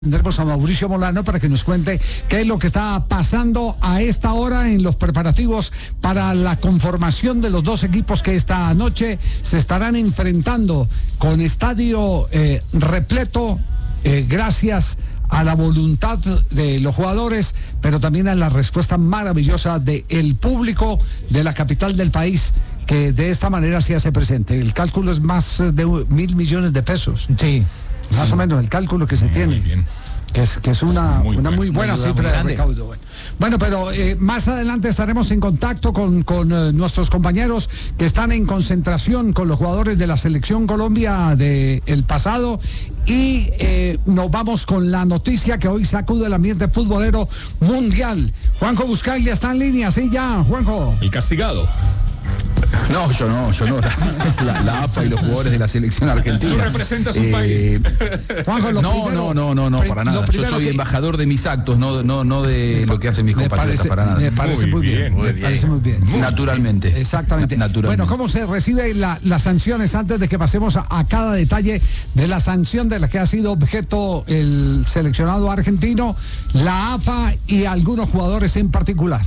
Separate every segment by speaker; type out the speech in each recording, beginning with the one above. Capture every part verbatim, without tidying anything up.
Speaker 1: Tendremos a Mauricio Molano para que nos cuente qué es lo que está pasando a esta hora en los preparativos para la conformación de los dos equipos que esta noche se estarán enfrentando con estadio eh, repleto, eh, gracias a la voluntad de los jugadores, pero también a la respuesta maravillosa del público de la capital del país, que de esta manera se hace presente. El cálculo es más de mil millones de pesos.
Speaker 2: Sí.
Speaker 1: Más sí. o menos el cálculo que se muy tiene, bien. que es que es una muy, una muy buena muy cifra de recaudo. Bueno, bueno pero eh, más adelante estaremos en contacto con, con eh, nuestros compañeros que están en concentración con los jugadores de la Selección Colombia del pasado y eh, nos vamos con la noticia que hoy sacude el ambiente futbolero mundial. Juanjo Buscaglia está en línea, sí ya, Juanjo.
Speaker 3: El castigado.
Speaker 2: No, yo no, yo no. La, la A F A y los jugadores de la selección argentina.
Speaker 3: Tú representas un eh,
Speaker 2: país. Juanjo, no, primero, no, no, no, no, para nada. Yo soy que... embajador de mis actos, no, no, no de lo que hacen mis compatriotas, parece, para nada.
Speaker 1: Me parece muy, muy bien, bien, muy me bien. parece muy bien.
Speaker 2: Muy naturalmente.
Speaker 1: Bien. Exactamente.
Speaker 2: Naturalmente.
Speaker 1: Bueno, ¿cómo se reciben la, las sanciones antes de que pasemos a, a cada detalle de la sanción de la que ha sido objeto el seleccionado argentino, la A F A y algunos jugadores en particular?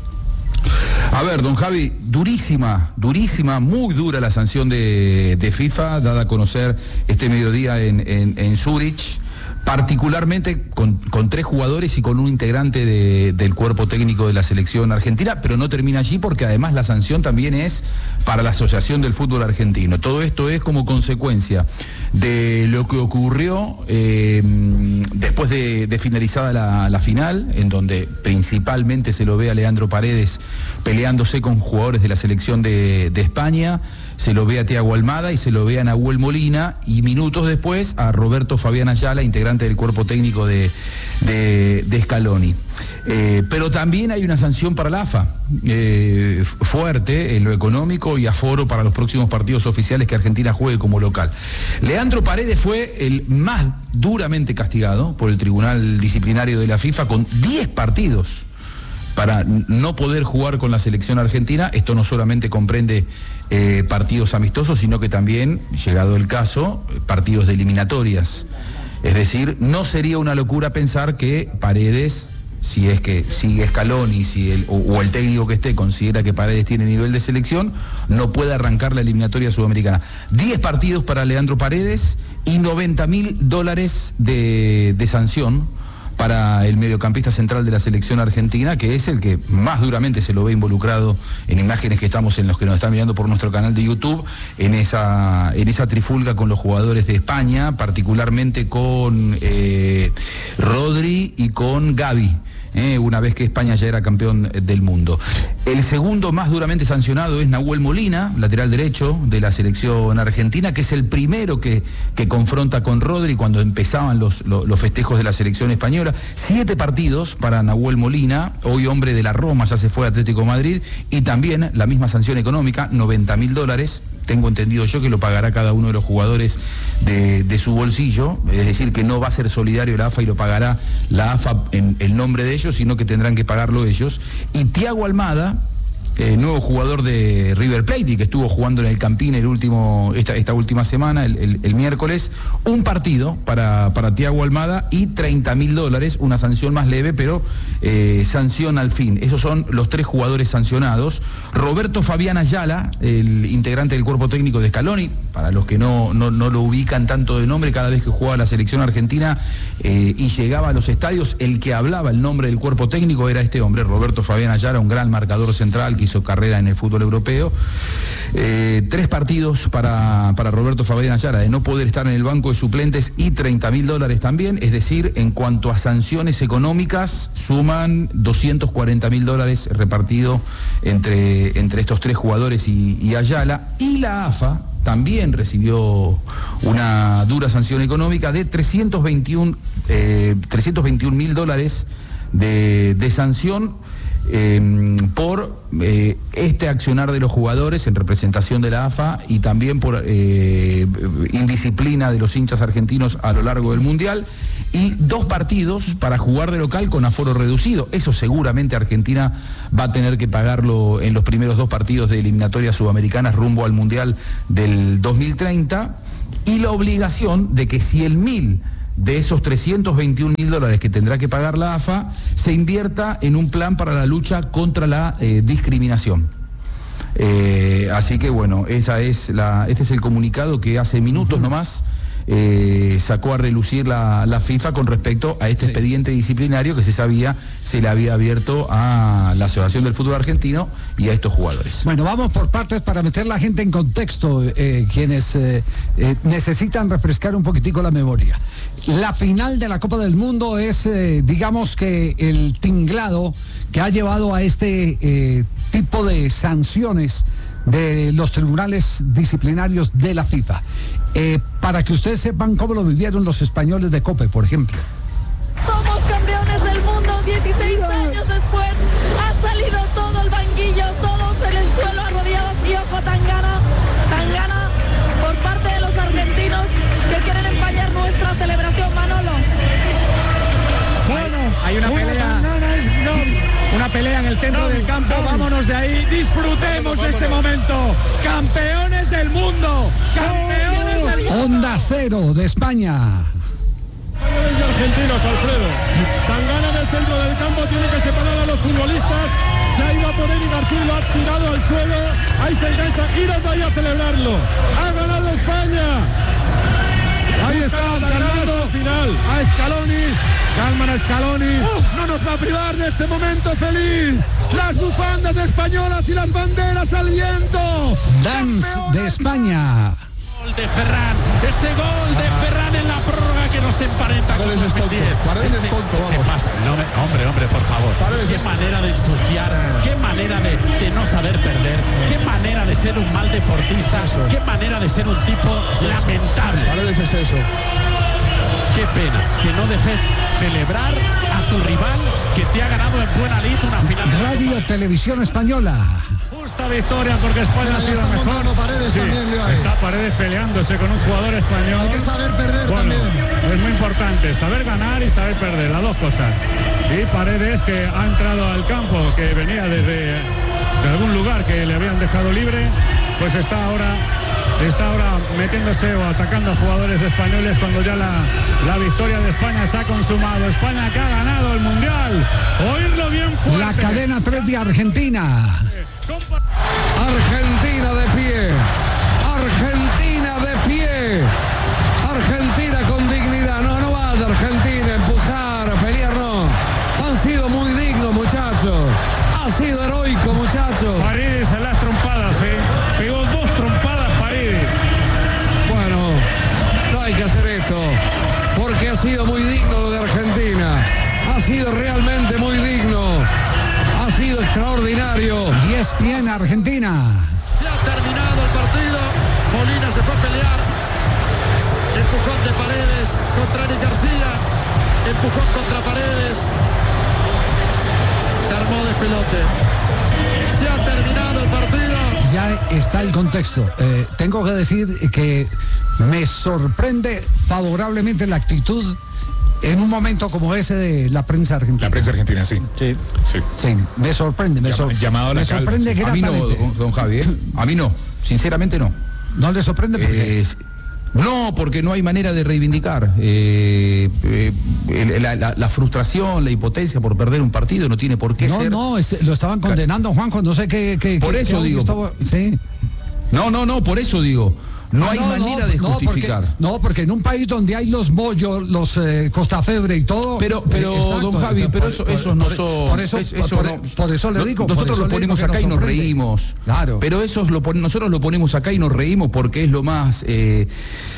Speaker 2: A ver, don Javi, durísima, durísima, muy dura la sanción de, de FIFA, dada a conocer este mediodía en, en, en Zurich, particularmente con, con tres jugadores y con un integrante de, del cuerpo técnico de la selección argentina, pero no termina allí porque además la sanción también es para la Asociación del Fútbol Argentino. Todo esto es como consecuencia de lo que ocurrió eh, después de, de finalizada la, la final, en donde principalmente se lo ve a Leandro Paredes peleándose con jugadores de la selección de, de España, se lo ve a Thiago Almada y se lo ve a Nahuel Molina, y minutos después a Roberto Fabián Ayala, integrante del cuerpo técnico de, de, de Scaloni. Eh, pero también hay una sanción para la A F A, eh, fuerte en lo económico y aforo para los próximos partidos oficiales que Argentina juegue como local. Leandro Paredes fue el más duramente castigado por el Tribunal Disciplinario de la FIFA con diez partidos para no poder jugar con la selección argentina. Esto no solamente comprende eh, partidos amistosos, sino que también, llegado el caso, partidos de eliminatorias. Es decir, no sería una locura pensar que Paredes, si es que sigue Scaloni si el, o, o el técnico que esté considera que Paredes tiene nivel de selección, no puede arrancar la eliminatoria sudamericana. diez partidos para Leandro Paredes y noventa mil dólares de, de sanción para el mediocampista central de la selección argentina, que es el que más duramente se lo ve involucrado en imágenes que estamos en los que nos están mirando por nuestro canal de YouTube, en esa, en esa trifulga con los jugadores de España, particularmente con eh, Rodri y con Gavi. Eh, una vez que España ya era campeón del mundo. El segundo más duramente sancionado es Nahuel Molina, lateral derecho de la selección argentina, que es el primero que, que confronta con Rodri cuando empezaban los, los, los festejos de la selección española. Siete partidos para Nahuel Molina, hoy hombre de la Roma, ya se fue a Atlético de Madrid, y también la misma sanción económica, noventa mil dólares. Tengo entendido yo que lo pagará cada uno de los jugadores de, de su bolsillo, es decir, que no va a ser solidario la A F A y lo pagará la A F A en el nombre de ellos, sino que tendrán que pagarlo ellos. Y Thiago Almada, eh, nuevo jugador de River Plate y que estuvo jugando en el Campín el último, esta, esta última semana, el, el, el miércoles, un partido para, para Thiago Almada y treinta mil dólares, una sanción más leve, pero eh, sanción al fin. Esos son los tres jugadores sancionados. Roberto Fabián Ayala, el integrante del cuerpo técnico de Scaloni, para los que no, no, no lo ubican tanto de nombre, cada vez que jugaba la selección argentina eh, y llegaba a los estadios, el que hablaba el nombre del cuerpo técnico era este hombre, Roberto Fabián Ayala, un gran marcador central que hizo carrera en el fútbol europeo. Eh, tres partidos para, para Roberto Fabián Ayala de no poder estar en el banco de suplentes y treinta mil dólares también, es decir, en cuanto a sanciones económicas, suman doscientos cuarenta mil dólares repartido entre, entre estos tres jugadores y, y Ayala. Y la A F A también recibió una dura sanción económica de trescientos veintiún mil dólares de, de sanción eh, por eh, este accionar de los jugadores en representación de la A F A y también por eh, indisciplina de los hinchas argentinos a lo largo del Mundial, y dos partidos para jugar de local con aforo reducido. Eso seguramente Argentina va a tener que pagarlo en los primeros dos partidos de eliminatorias sudamericanas rumbo al Mundial del dos mil treinta, y la obligación de que si el mil de esos trescientos veintiún mil dólares que tendrá que pagar la A F A, se invierta en un plan para la lucha contra la eh, discriminación. Eh, así que bueno, esa es la, este es el comunicado que hace minutos nomás eh, sacó a relucir la, la FIFA con respecto a este sí. expediente disciplinario que se sabía se le había abierto a la Asociación del Fútbol Argentino y a estos jugadores.
Speaker 1: Bueno, vamos por partes para meter la gente en contexto, eh, quienes eh, eh, necesitan refrescar un poquitico la memoria. La final de la Copa del Mundo es, eh, digamos que el tinglado que ha llevado a este eh, tipo de sanciones de los tribunales disciplinarios de la FIFA. Eh, para que ustedes sepan cómo lo vivieron los españoles de COPE, por ejemplo.
Speaker 4: Somos campeones del mundo, dieciséis años después, ha salido todo el banquillo, todos en el suelo arrodillados y ojo, Tangana, Tangana por parte de los argentinos que quieren empañar nuestra celebración, Manolo.
Speaker 5: Bueno, hay una, una pelea, no, una pelea en el centro no, del campo, no, vámonos de ahí, disfrutemos de este momento, campeones del mundo, campeones del mundo.
Speaker 1: Onda Cero de España.
Speaker 5: Españoles y argentinos, Alfredo. Tangana en el centro del campo tiene que separar a los futbolistas. Se ha ido a poner y García lo ha tirado al suelo. Ahí se engancha. Iros ahí a celebrarlo. Ha ganado España. Ahí está calmando final a Scaloni. Calman a Scaloni. Uh, no nos va a privar de este momento feliz. Las bufandas españolas y las banderas al viento.
Speaker 1: Dance de España.
Speaker 6: De Ferran, ese gol de Ferran en la prórroga que nos emparenta con
Speaker 7: Paredes es tonto, Paredes es tonto, vamos.
Speaker 6: ¿Qué pasa? No me, hombre, hombre, por favor.
Speaker 7: Paredes
Speaker 6: qué
Speaker 7: es...
Speaker 6: manera de ensuciar, qué manera de, de no saber perder, qué manera de ser un mal deportista, es qué manera de ser un tipo es lamentable.
Speaker 7: Paredes es eso.
Speaker 6: Qué pena que no dejes celebrar a tu rival que te ha ganado en buena lid una final.
Speaker 1: Radio Televisión Española.
Speaker 5: Justa victoria porque España ha sido mejor.
Speaker 7: Paredes sí, también,
Speaker 5: está Paredes peleándose con un jugador español.
Speaker 7: Hay que saber perder
Speaker 5: bueno,
Speaker 7: también.
Speaker 5: Es muy importante, saber ganar y saber perder, las dos cosas. Y Paredes, que ha entrado al campo, que venía desde de algún lugar que le habían dejado libre, pues está ahora está ahora metiéndose o atacando a jugadores españoles cuando ya la, la victoria de España se ha consumado. España que ha ganado el Mundial. Oírlo bien fuerte.
Speaker 1: La cadena tres de Argentina.
Speaker 8: Argentina de pie. Argentina de pie. Argentina con dignidad. No, no vaya Argentina, empujar, pelear, no. Han sido muy dignos, muchachos. Ha sido heroico, muchachos.
Speaker 5: Paredes en las trompadas, ¿eh? Pegó dos trompadas Paredes.
Speaker 8: Bueno, no hay que hacer esto, porque ha sido muy digno lo de Argentina. Ha sido realmente muy digno. Ha sido extraordinario.
Speaker 1: Y es bien Argentina.
Speaker 9: Se ha terminado el partido. Molina se fue a pelear. Empujón de Paredes contra Eric García. Empujón contra Paredes. Se armó despelote. Se ha terminado el partido.
Speaker 1: Ya está el contexto. Eh, tengo que decir que me sorprende favorablemente la actitud en un momento como ese de la prensa argentina.
Speaker 3: La prensa argentina, sí.
Speaker 1: Sí.
Speaker 3: Sí,
Speaker 1: sí me sorprende. Me, sor
Speaker 3: Llamado a la
Speaker 1: me
Speaker 3: calma,
Speaker 1: sorprende
Speaker 3: sí.
Speaker 1: que
Speaker 2: A mí no, don, don Javi, ¿eh? A mí no. Sinceramente no.
Speaker 1: ¿No le sorprende? ¿Por qué?
Speaker 2: Eh, no, porque no hay manera de reivindicar. Eh, eh, la, la, la frustración, la impotencia por perder un partido no tiene por qué
Speaker 1: no,
Speaker 2: ser.
Speaker 1: No, no, este, lo estaban condenando, Juanjo, no sé qué. qué
Speaker 2: por
Speaker 1: qué,
Speaker 2: eso
Speaker 1: qué
Speaker 2: digo.
Speaker 1: Estaba, sí.
Speaker 2: No, no, no, por eso digo. No, no hay no, manera
Speaker 1: no,
Speaker 2: de justificar.
Speaker 1: No porque, no, porque en un país donde hay los bollos, los eh, costafebre y todo.
Speaker 2: Pero, pero
Speaker 1: eh, exacto,
Speaker 2: don Javi, pero eso,
Speaker 1: por,
Speaker 2: eso
Speaker 1: por,
Speaker 2: no
Speaker 1: por,
Speaker 2: son.
Speaker 1: Por eso,
Speaker 2: es, eso
Speaker 1: por,
Speaker 2: no,
Speaker 1: por eso le digo.
Speaker 2: Nosotros lo ponemos acá y nos reímos.
Speaker 1: Claro.
Speaker 2: Pero eso lo pon, nosotros lo ponemos acá y nos reímos porque es lo más eh,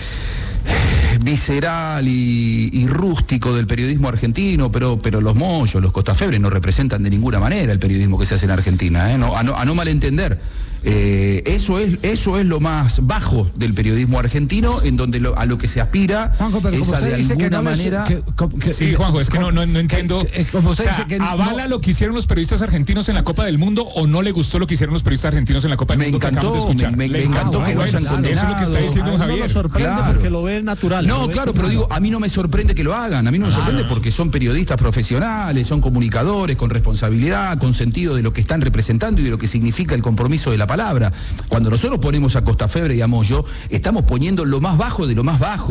Speaker 2: visceral y, y rústico del periodismo argentino, pero, pero los mollos, los costafebres no representan de ninguna manera el periodismo que se hace en Argentina, ¿eh? no, a, no, a no malentender. Eh, eso es eso es lo más bajo del periodismo argentino, en donde lo, a lo que se aspira
Speaker 1: Juanjo, pero
Speaker 2: es a de alguna
Speaker 1: no
Speaker 2: manera
Speaker 1: que, que,
Speaker 3: sí, Juanjo, es que no, no, no entiendo
Speaker 1: que, que, como usted
Speaker 3: o sea,
Speaker 1: dice que
Speaker 3: ¿avala
Speaker 1: no,
Speaker 3: lo que hicieron los periodistas argentinos en la Copa del Mundo o no le gustó lo que hicieron los periodistas argentinos en la Copa del
Speaker 2: me
Speaker 3: Mundo
Speaker 2: encantó,
Speaker 3: que acabamos de escuchar?
Speaker 2: me, me, me encantó
Speaker 3: ah,
Speaker 2: que
Speaker 3: bueno,
Speaker 2: lo hayan
Speaker 3: claro,
Speaker 2: condenado.
Speaker 3: eso es lo que está diciendo
Speaker 10: a
Speaker 3: Javier.
Speaker 10: No lo sorprende
Speaker 2: claro.
Speaker 10: porque lo ve natural.
Speaker 2: No,
Speaker 10: ve
Speaker 2: claro, pero digo, a mí no me sorprende que lo hagan, a mí no me sorprende
Speaker 3: Claro.
Speaker 2: porque son periodistas profesionales, son comunicadores con responsabilidad, con sentido de lo que están representando y de lo que significa el compromiso de la palabra. Cuando nosotros ponemos a Costafebre y a Moyo, estamos poniendo lo más bajo de lo más bajo.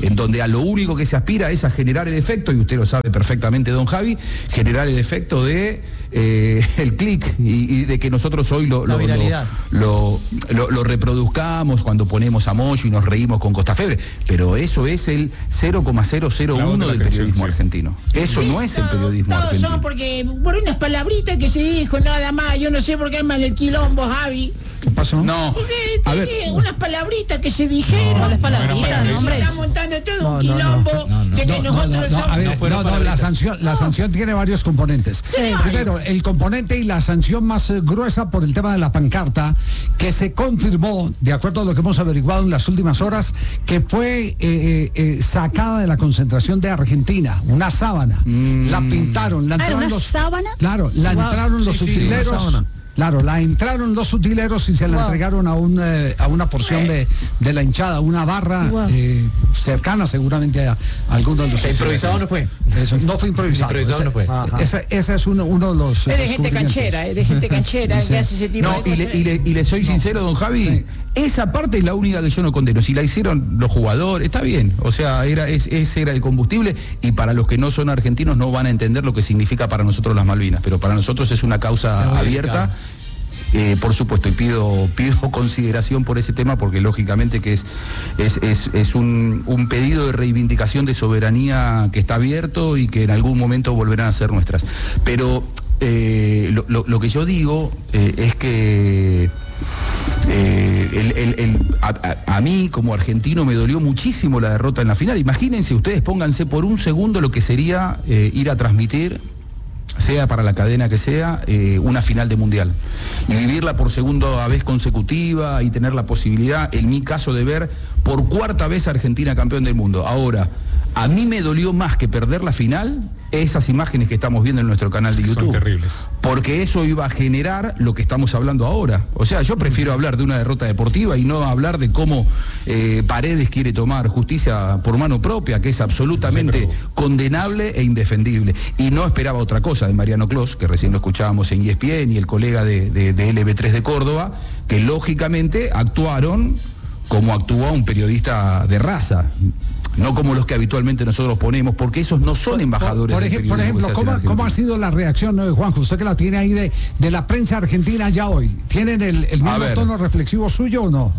Speaker 2: en donde a lo único que se aspira es a generar el efecto, y usted lo sabe perfectamente, don Javi, generar el efecto de eh, el clic y, y de que nosotros hoy lo, lo, lo, lo, lo, lo reproduzcamos cuando ponemos a Moyo y nos reímos con Costa Febre, pero eso es el cero coma cero cero uno del periodismo argentino. Eso no es el periodismo
Speaker 10: todos
Speaker 2: argentino.
Speaker 10: Son porque por unas palabritas que se dijo nada más, yo no sé por qué arman el quilombo, Javi.
Speaker 1: ¿Qué pasó?
Speaker 2: No.
Speaker 10: Porque
Speaker 2: A ver.
Speaker 10: tiene unas palabritas que se dijeron.
Speaker 1: No,
Speaker 10: las
Speaker 1: palabritas,
Speaker 10: palabritas,
Speaker 1: no,
Speaker 10: se
Speaker 1: hombre.
Speaker 10: está montando todo
Speaker 1: No,
Speaker 10: un
Speaker 1: no,
Speaker 10: quilombo
Speaker 1: no, no, no.
Speaker 10: de que
Speaker 1: No,
Speaker 10: nosotros
Speaker 1: no, no,
Speaker 10: somos.
Speaker 1: a ver, no, no, la sanción, la sanción tiene varios componentes.
Speaker 10: Sí.
Speaker 1: Primero, el componente y la sanción más eh, gruesa por el tema de la pancarta, que se confirmó, de acuerdo a lo que hemos averiguado en las últimas horas, que fue eh, eh, sacada de la concentración de Argentina, una sábana. Mm. La pintaron, la entraron
Speaker 11: ¿una
Speaker 1: los,
Speaker 11: sábana?
Speaker 1: Claro, la
Speaker 11: Wow.
Speaker 1: entraron los
Speaker 11: Sí, sí,
Speaker 1: utileros.
Speaker 11: una sábana.
Speaker 1: Claro, la entraron los utileros y se la
Speaker 11: Wow.
Speaker 1: entregaron a, un, eh, a una porción de, de la hinchada, una barra
Speaker 11: Wow.
Speaker 1: eh, cercana seguramente a, a alguno de los...
Speaker 12: ¿Improvisado no fue?
Speaker 1: Eso, no fue improvisado.
Speaker 12: Improvisado
Speaker 1: ese,
Speaker 12: no fue.
Speaker 1: Ese, ese es uno, uno de los...
Speaker 10: Es de gente
Speaker 1: descubrimientos.
Speaker 10: canchera, es de gente canchera
Speaker 1: Sí.
Speaker 10: que hace ese tipo
Speaker 2: No,
Speaker 10: de
Speaker 2: y le,
Speaker 10: cosas.
Speaker 2: y, le, y le soy sincero, don Javi,
Speaker 1: Sí.
Speaker 2: esa parte es la única que yo no condeno. Si la hicieron los jugadores, está bien. O sea, era, es, ese era el combustible, y para los que no son argentinos no van a entender lo que significa para nosotros las Malvinas, pero para nosotros es una causa
Speaker 1: Muy
Speaker 2: abierta. Eh, por supuesto, y pido, pido consideración por ese tema, porque lógicamente que es, es, es, es un, un pedido de reivindicación de soberanía que está abierto y que en algún momento volverán a ser nuestras. Pero eh, lo, lo, lo que yo digo eh, es que eh, el, el, el, a, a, a mí como argentino me dolió muchísimo la derrota en la final. Imagínense ustedes, pónganse por un segundo lo que sería eh, ir a transmitir, sea para la cadena que sea, eh, una final de mundial y vivirla por segunda vez consecutiva y tener la posibilidad, en mi caso, de ver por cuarta vez a Argentina campeón del mundo. Ahora, a mí me dolió más que perder la final esas imágenes que estamos viendo en nuestro canal de YouTube.
Speaker 3: Son terribles.
Speaker 2: Porque eso iba a generar lo que estamos hablando ahora. O sea, yo prefiero hablar de una derrota deportiva y no hablar de cómo eh, Paredes quiere tomar justicia por mano propia, que es absolutamente condenable e indefendible. Y no esperaba otra cosa de Mariano Clos, que recién lo escuchábamos en E S P N, y el colega de, de, de L B tres de Córdoba, que lógicamente actuaron como actúa un periodista de raza, no como los que habitualmente nosotros ponemos, porque esos no son embajadores
Speaker 1: Por,
Speaker 2: del
Speaker 1: ej por
Speaker 2: periodismo
Speaker 1: ejemplo,
Speaker 2: que se hace en
Speaker 1: ¿cómo,
Speaker 2: Argentina.
Speaker 1: ¿cómo ha sido la reacción, no, Juanjo? Usted que la tiene ahí de, de la prensa argentina ya hoy. ¿Tienen el, el mismo
Speaker 2: ver.
Speaker 1: tono reflexivo suyo o no?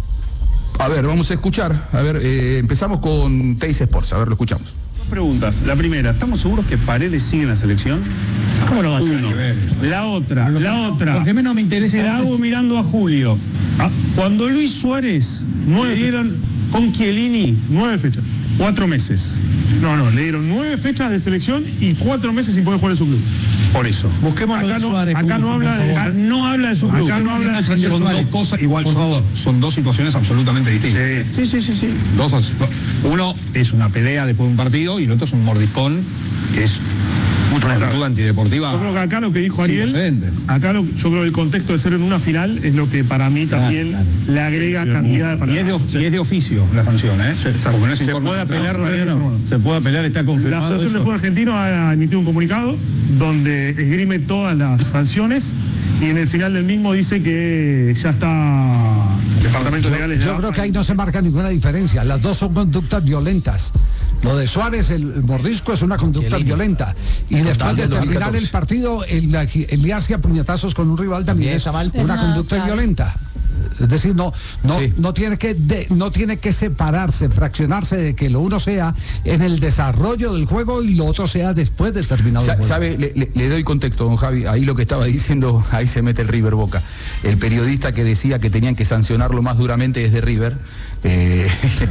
Speaker 2: A ver, vamos a escuchar. A ver, eh, empezamos con Teis Sports. A ver, lo escuchamos.
Speaker 13: Dos preguntas. La primera, ¿estamos seguros que Paredes sigue en la selección?
Speaker 12: ¿Cómo lo vas a
Speaker 13: Uno. La otra, la otra.
Speaker 12: ¿Por qué no me interesa?
Speaker 13: Se la hago mirando a Julio. Ah, cuando Luis Suárez le dieron con Chiellini nueve fechas, cuatro meses. No, no, le dieron nueve fechas de selección y cuatro meses sin poder jugar en su club. Por eso.
Speaker 12: Busquemos
Speaker 13: acá
Speaker 12: lo de
Speaker 13: no,
Speaker 12: Suárez,
Speaker 13: acá no
Speaker 12: por
Speaker 13: habla de,
Speaker 12: favor.
Speaker 13: acá no habla de su club. Acá no habla de
Speaker 7: Son dos cosas, igual son dos, son dos situaciones absolutamente distintas.
Speaker 13: Sí, sí, sí, sí.
Speaker 7: Dos, uno es una pelea después de un partido y el otro es un mordiscón, que es una actitud antideportiva.
Speaker 13: Yo creo que acá lo que dijo
Speaker 7: sin
Speaker 13: Ariel,
Speaker 7: precedentes.
Speaker 13: acá lo, yo creo que el contexto de ser en una final es lo que para mí también
Speaker 7: Claro,
Speaker 13: le agrega cantidad de
Speaker 7: Y es, de, of- y es de oficio la sanción, ¿eh? Se, porque no es
Speaker 13: Se
Speaker 7: informe
Speaker 13: puede
Speaker 7: central.
Speaker 13: apelar, Mariano.
Speaker 7: Se puede apelar, está
Speaker 13: La
Speaker 7: confirmado.
Speaker 13: Asociación de
Speaker 7: eso.
Speaker 13: Fútbol Argentino ha emitido un comunicado donde esgrime todas las sanciones y en el final del mismo dice que ya está el departamento
Speaker 1: Yo,
Speaker 13: legal es
Speaker 1: yo
Speaker 13: ya-
Speaker 1: creo que ahí no se marca ninguna diferencia. Las dos son conductas violentas. Lo de Suárez, el, el mordisco, es una conducta violenta. Y después de terminar el partido, el, el liarse a puñetazos con un rival también es una
Speaker 11: Es una-
Speaker 1: conducta
Speaker 11: claro.
Speaker 1: violenta. Es decir, no, no,
Speaker 2: Sí.
Speaker 1: no tiene que de- no tiene que separarse, fraccionarse de que lo uno sea en el desarrollo del juego y lo otro sea después de terminado el
Speaker 2: Sa-
Speaker 1: juego.
Speaker 2: ¿Sabe? Le, le- le doy contexto, don Javi. Ahí lo que estaba diciendo, ahí se mete el River Boca. El periodista que decía que tenían que sancionarlo más duramente es de River, eh,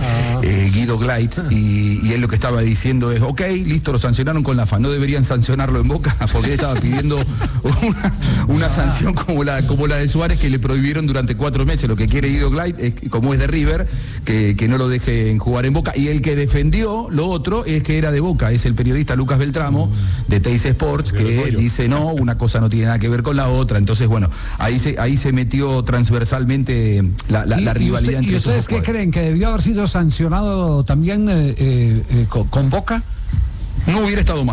Speaker 2: eh, Guido Gleit, y, y él lo que estaba diciendo es, ok, listo, lo sancionaron con la F A, no deberían sancionarlo en Boca, porque él estaba pidiendo una, una sanción como la, como la de Suárez, que le prohibieron durante cuatro meses. Lo que quiere Guido Gleit, es, que, como es de River, que, que no lo dejen jugar en Boca. Y el que defendió lo otro es que era de Boca, es el periodista Lucas Beltramo, de Teis Sports, que dice, no, una cosa no tiene nada que ver con la otra. Entonces, bueno, ahí se, ahí se metió transversalmente la, la,
Speaker 1: ¿Y-
Speaker 2: la
Speaker 1: y
Speaker 2: rivalidad
Speaker 1: usted-
Speaker 2: entre
Speaker 1: ¿Y
Speaker 2: esos
Speaker 1: ustedes
Speaker 2: dos
Speaker 1: qué
Speaker 2: jugadores.
Speaker 1: creen? ¿Que debió haber sido sancionado también eh, eh, eh, con, con Boca?
Speaker 2: No hubiera estado mal.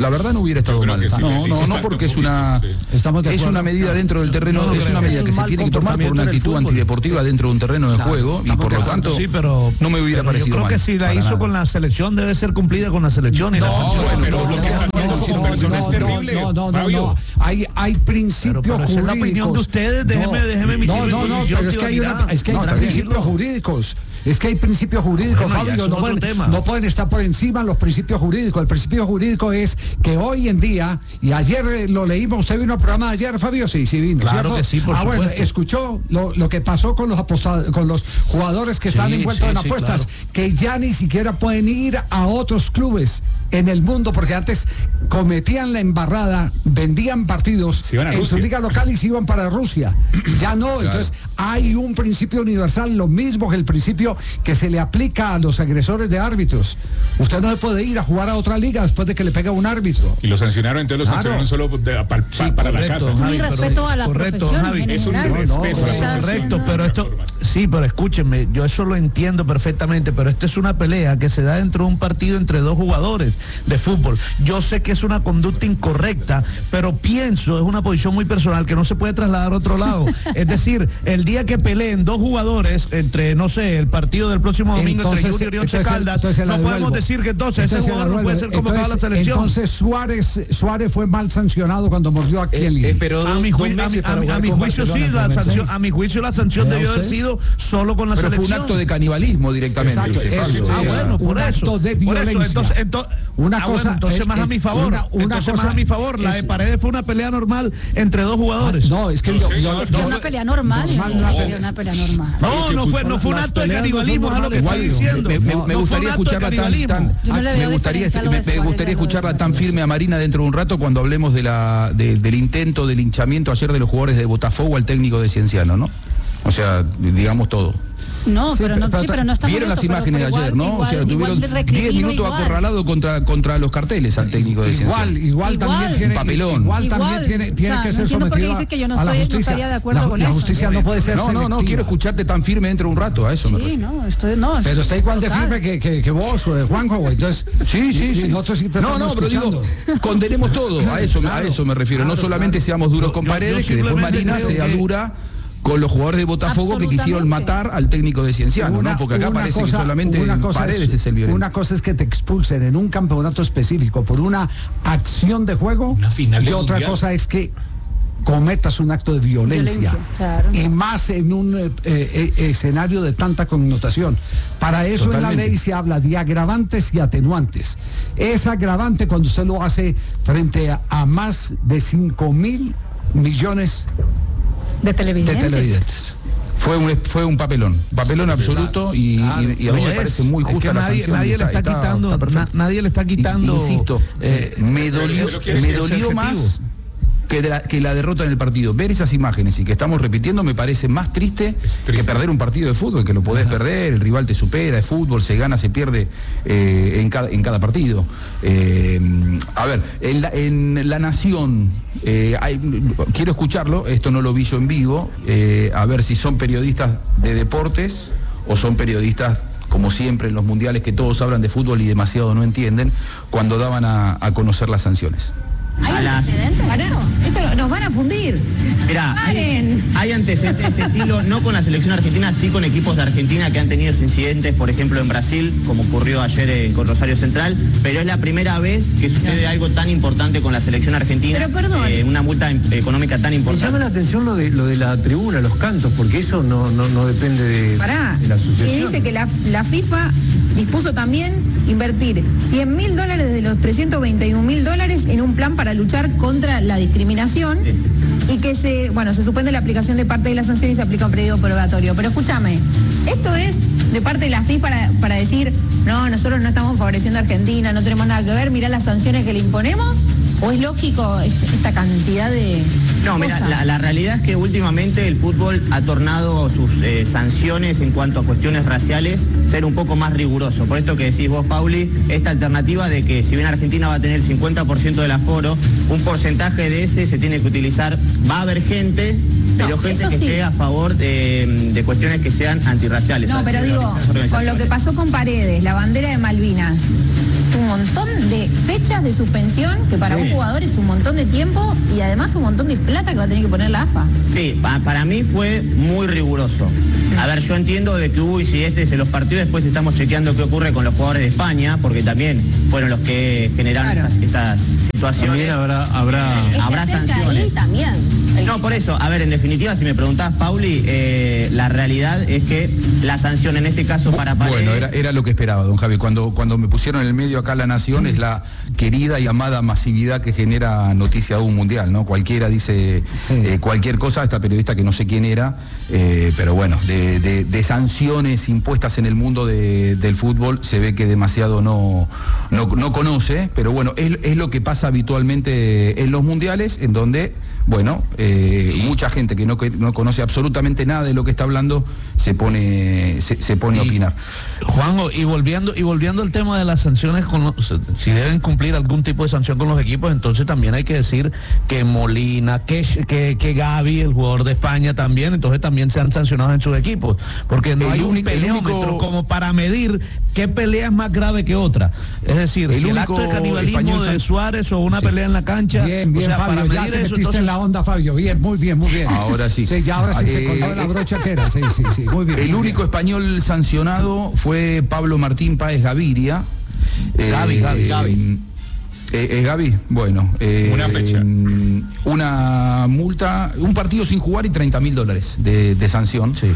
Speaker 2: La verdad no hubiera estado mal.
Speaker 3: Sí,
Speaker 2: no, no, no, porque es una, sí. Estamos de es una medida dentro del terreno, no, no, es una medida es que se tiene que tomar por una actitud antideportiva dentro de un terreno de claro, juego y por lo tanto
Speaker 11: sí, pero,
Speaker 2: no me hubiera
Speaker 11: pero
Speaker 2: parecido
Speaker 11: yo creo
Speaker 2: mal.
Speaker 11: que si la hizo nada. Con la selección debe ser cumplida con la selección y
Speaker 3: no,
Speaker 11: la sanción.
Speaker 3: Bueno, pero lo que está haciendo sin persona es terrible.
Speaker 1: No, no, no, no. Hay, hay principios pero, pero jurídicos.
Speaker 11: Es la opinión de ustedes, déjeme,
Speaker 1: no,
Speaker 11: déjeme emitir
Speaker 1: no, no, no, pero es que hay, una, es que hay no, principios jurídicos. Es que hay principios jurídicos, bueno, Fabio, no pueden, no pueden estar por encima los principios jurídicos. El principio jurídico es que hoy en día, y ayer lo leímos, usted vino al programa de ayer, Fabio, sí, sí vino.
Speaker 11: Claro
Speaker 1: ¿cierto?
Speaker 11: que sí, por
Speaker 1: ah,
Speaker 11: supuesto.
Speaker 1: Bueno, escuchó lo, lo que pasó con los apostados, con los jugadores que están sí, envueltos sí, en apuestas, sí, claro. Que ya ni siquiera pueden ir a otros clubes en el mundo, porque antes cometían la embarrada, vendían partidos en Rusia. Su liga local y se iban para Rusia. Ya no, claro. Entonces hay un principio universal, lo mismo que el principio que se le aplica a los agresores de árbitros. Usted no se puede ir a jugar a otra liga después de que le pega un árbitro.
Speaker 3: Y lo sancionaron, entonces lo claro. sancionaron solo de, para, sí, para correcto, la casa.
Speaker 14: Es un irrespeto a la
Speaker 11: correcto,
Speaker 14: profesión
Speaker 11: Javi.
Speaker 14: en
Speaker 3: es un irrespeto.
Speaker 11: No, no, correcto, pero esto, sí, pero escúchenme, yo eso lo entiendo perfectamente, pero esto es una pelea que se da dentro de un partido entre dos jugadores de fútbol. Yo sé que es una conducta incorrecta, pero pienso, es una posición muy personal que no se puede trasladar a otro lado. Es decir, el día que peleen dos jugadores entre, no sé, el partido del próximo domingo entonces, entre Junior y Once Caldas, no podemos decir que entonces, entonces ese jugador no puede ser convocado a la selección.
Speaker 1: Entonces Suárez Suárez fue mal sancionado cuando mordió a Kelly.
Speaker 11: Eh, eh, a mi, ju a mi, a mi, a mi juicio sí, la sanción, a mi juicio la sanción debió haber sido solo con la
Speaker 2: pero
Speaker 11: selección.
Speaker 2: Fue un acto de canibalismo directamente.
Speaker 11: Exacto, eso, ah, bueno, por
Speaker 1: un
Speaker 11: eso.
Speaker 1: Acto de
Speaker 11: por
Speaker 1: violencia.
Speaker 11: eso, entonces, entonces,
Speaker 1: una
Speaker 11: ah,
Speaker 1: cosa,
Speaker 11: bueno, entonces
Speaker 1: eh,
Speaker 11: más a mi favor.
Speaker 1: Una, una
Speaker 11: entonces
Speaker 1: cosa,
Speaker 11: más a mi favor. La de Paredes fue una pelea normal entre dos jugadores.
Speaker 1: Ah, no, es que
Speaker 14: no,
Speaker 1: yo,
Speaker 14: yo,
Speaker 1: yo,
Speaker 14: yo, una pelea normal.
Speaker 1: normal
Speaker 14: no,
Speaker 1: no,
Speaker 14: una pelea normal.
Speaker 11: No, no fue, no fue un acto de canibalismo, es lo que estoy diciendo.
Speaker 2: Me, me, me gustaría escucharla tan, tan me gustaría, me, me gustaría escucharla tan firme a Marina dentro de un rato cuando hablemos de la de, del intento de linchamiento ayer de los jugadores de Botafogo al técnico de Cienciano, ¿no? O sea, digamos todo.
Speaker 14: No, sí, pero no, pero, sí, pero no estamos
Speaker 2: vieron
Speaker 14: eso,
Speaker 2: las imágenes
Speaker 14: pero, pero
Speaker 2: de ayer,
Speaker 14: igual,
Speaker 2: ¿no?
Speaker 14: Igual,
Speaker 2: o sea, tuvieron diez minutos igual. acorralado contra contra los carteles al técnico de Cienciano.
Speaker 1: Igual, igual también tiene
Speaker 2: papelón.
Speaker 1: Igual también tiene tiene
Speaker 14: o sea,
Speaker 1: que ser
Speaker 14: no
Speaker 1: sometido
Speaker 14: que yo no
Speaker 1: a la
Speaker 14: estoy,
Speaker 1: justicia.
Speaker 14: No de acuerdo
Speaker 1: la,
Speaker 14: con
Speaker 1: la
Speaker 14: eso.
Speaker 1: justicia no puede ser
Speaker 2: No, no, no, quiero escucharte tan firme dentro de un rato, a eso
Speaker 14: sí,
Speaker 2: me refiero.
Speaker 14: no, estoy no.
Speaker 1: Pero está igual de firme que, que, que vos, Juanjo, entonces.
Speaker 2: Sí, sí, sí.
Speaker 1: Nosotros sí te
Speaker 2: no, no, pero digo, condenemos todo, a eso, a eso me refiero. No solamente seamos duros con Paredes, que después Marina sea dura con los jugadores de Botafogo que quisieron matar al técnico de Cienciano, una, ¿no? Porque acá parece cosa, que solamente Paredes es, es el violento.
Speaker 1: Una cosa es que te expulsen en un campeonato específico por una acción de juego,
Speaker 3: una final
Speaker 1: y
Speaker 3: de
Speaker 1: otra
Speaker 3: mundial.
Speaker 1: cosa es que cometas un acto de violencia, violencia claro. Y más en un eh, eh, escenario de tanta connotación. Para eso Totalmente. En la ley se habla de agravantes y atenuantes. Es agravante cuando usted lo hace frente a, a más de cinco mil millones
Speaker 14: de televidentes.
Speaker 1: De televidentes.
Speaker 2: Fue un, fue un papelón, papelón sí, absoluto y,
Speaker 1: claro,
Speaker 2: y, y a mí me parece muy justa
Speaker 11: es que
Speaker 2: la
Speaker 11: nadie,
Speaker 2: sanción.
Speaker 11: Nadie le está, está quitando, está, está na, nadie le está quitando.
Speaker 2: Insisto,
Speaker 11: eh,
Speaker 2: me dolió, me dolió más que, de la, que la derrota en el partido. Ver esas imágenes y que estamos repitiendo me parece más triste, que perder un partido de fútbol, que lo podés Ajá. perder, el rival te supera, es fútbol, se gana, se pierde eh, en, cada, en cada partido. Eh, a ver, en la, en la Nación, eh, hay, quiero escucharlo, esto no lo vi yo en vivo, eh, a ver si son periodistas de deportes o son periodistas como siempre en los mundiales que todos hablan de fútbol y demasiado no entienden, cuando daban a, a conocer las sanciones.
Speaker 15: ¿Hay antecedentes? Esto nos van a fundir.
Speaker 12: Mirá, hay, hay antecedentes de este estilo, no con la selección argentina, sí con equipos de Argentina que han tenido incidentes, por ejemplo en Brasil, como ocurrió ayer en, con Rosario Central, pero es la primera vez que sucede algo tan importante con la selección argentina.
Speaker 15: Pero perdón.
Speaker 12: Eh, una multa económica tan importante.
Speaker 16: Me llama la atención lo de, lo de la tribuna, los cantos, porque eso no, no, no depende de,
Speaker 15: Pará,
Speaker 16: de la asociación.
Speaker 15: Y dice que la, la FIFA dispuso también invertir cien mil dólares de los trescientos veintiún mil dólares en un plan para luchar contra la discriminación y que se, bueno, se suspende la aplicación de parte de la sanción y se aplica un periodo probatorio. Pero escúchame, ¿esto es de parte de la FIFA para, para decir, no, nosotros no estamos favoreciendo a Argentina, no tenemos nada que ver, mirá las sanciones que le imponemos? ¿O es lógico esta cantidad de
Speaker 12: No, mira, la, la realidad es que últimamente el fútbol ha tornado sus eh, sanciones en cuanto a cuestiones raciales ser un poco más riguroso. Por esto que decís vos, Pauli, esta alternativa de que si bien Argentina va a tener el cincuenta por ciento del aforo, un porcentaje de ese se tiene que utilizar. Va a haber gente, pero no, gente que sí. esté a favor de, de cuestiones que sean antirraciales.
Speaker 15: No, pero digo, con lo que pasó con Paredes, la bandera de Malvinas, un montón de fechas de suspensión, que para sí. un jugador es un montón de tiempo y además un montón de plata que va a tener que poner la A F A.
Speaker 12: Sí, pa para mí fue muy riguroso. A ver, yo entiendo de que hubo incidentes en los partidos, después estamos chequeando qué ocurre con los jugadores de España, porque también fueron los que generaron claro. estas, estas situaciones.
Speaker 16: También habrá, habrá,
Speaker 12: habrá sanciones.
Speaker 15: Ahí también.
Speaker 12: No, por eso, a ver, en definitiva, si me preguntás, Pauli, eh, la realidad es que la sanción en este caso para Paredes...
Speaker 2: Bueno, era, era lo que esperaba, don Javi. Cuando, cuando me pusieron en el medio acá La Nación, es la querida y amada masividad que genera noticia de un mundial, ¿no? Cualquiera dice sí. eh, cualquier cosa, esta periodista que no sé quién era, eh, pero bueno, de, de, de sanciones impuestas en el mundo de, del fútbol se ve que demasiado no, no, no conoce, pero bueno, es, es lo que pasa habitualmente en los mundiales, en donde... Bueno, eh, mucha gente que no, que no conoce absolutamente nada de lo que está hablando se pone se, se pone a opinar.
Speaker 11: Juanjo, y volviendo y volviendo al tema de las sanciones, con los, si deben cumplir algún tipo de sanción con los equipos, entonces también hay que decir que Molina, que, que, que Gavi, el jugador de España también, entonces también se han sancionado en sus equipos, porque no el hay único, un peleómetro único... como para medir qué pelea es más grave que otra. Es decir, el si el acto de canibalismo de Suárez o una sí. pelea en la cancha,
Speaker 1: bien, bien,
Speaker 11: o sea,
Speaker 1: Fabio,
Speaker 11: para medir eso, entonces...
Speaker 1: la onda, Fabio, bien, muy bien, muy bien.
Speaker 2: Ahora sí.
Speaker 1: Sí, ya ahora sí
Speaker 2: eh,
Speaker 1: se colgó la brocha que era, sí, sí, sí, muy bien.
Speaker 2: El
Speaker 1: muy
Speaker 2: único
Speaker 1: bien.
Speaker 2: español sancionado fue Pablo Martín Páez Gaviria.
Speaker 11: Gavi, eh, Gavi, Gavi.
Speaker 2: Eh, eh, Gavi, bueno. Eh,
Speaker 3: una fecha.
Speaker 2: Eh, una multa, un partido sin jugar y treinta mil dólares de, de sanción sí.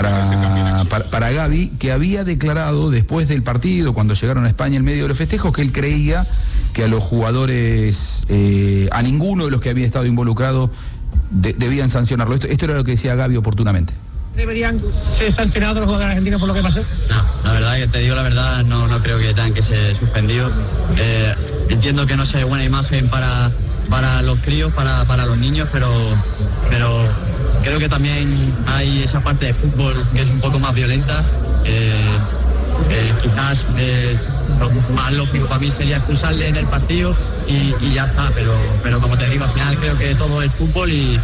Speaker 2: para, para, para Gavi, que había declarado después del partido, cuando llegaron a España en medio de los festejos, que él creía que a los jugadores, eh, a ninguno de los que había estado involucrado, de, debían sancionarlo. Esto, esto era lo que decía Gavi oportunamente.
Speaker 17: ¿Deberían ser sancionados los jugadores argentinos por lo que pasó?
Speaker 18: No, la verdad, que te digo la verdad, no, no creo que tengan que ser suspendidos. Eh, entiendo que no sea buena imagen para, para los críos, para, para los niños, pero, pero creo que también hay esa parte de fútbol que es un poco más violenta. Eh, eh, quizás eh, lo más lógico para mí sería expulsarle en el partido y, y ya está, pero, pero como te digo, al final creo que todo es fútbol y,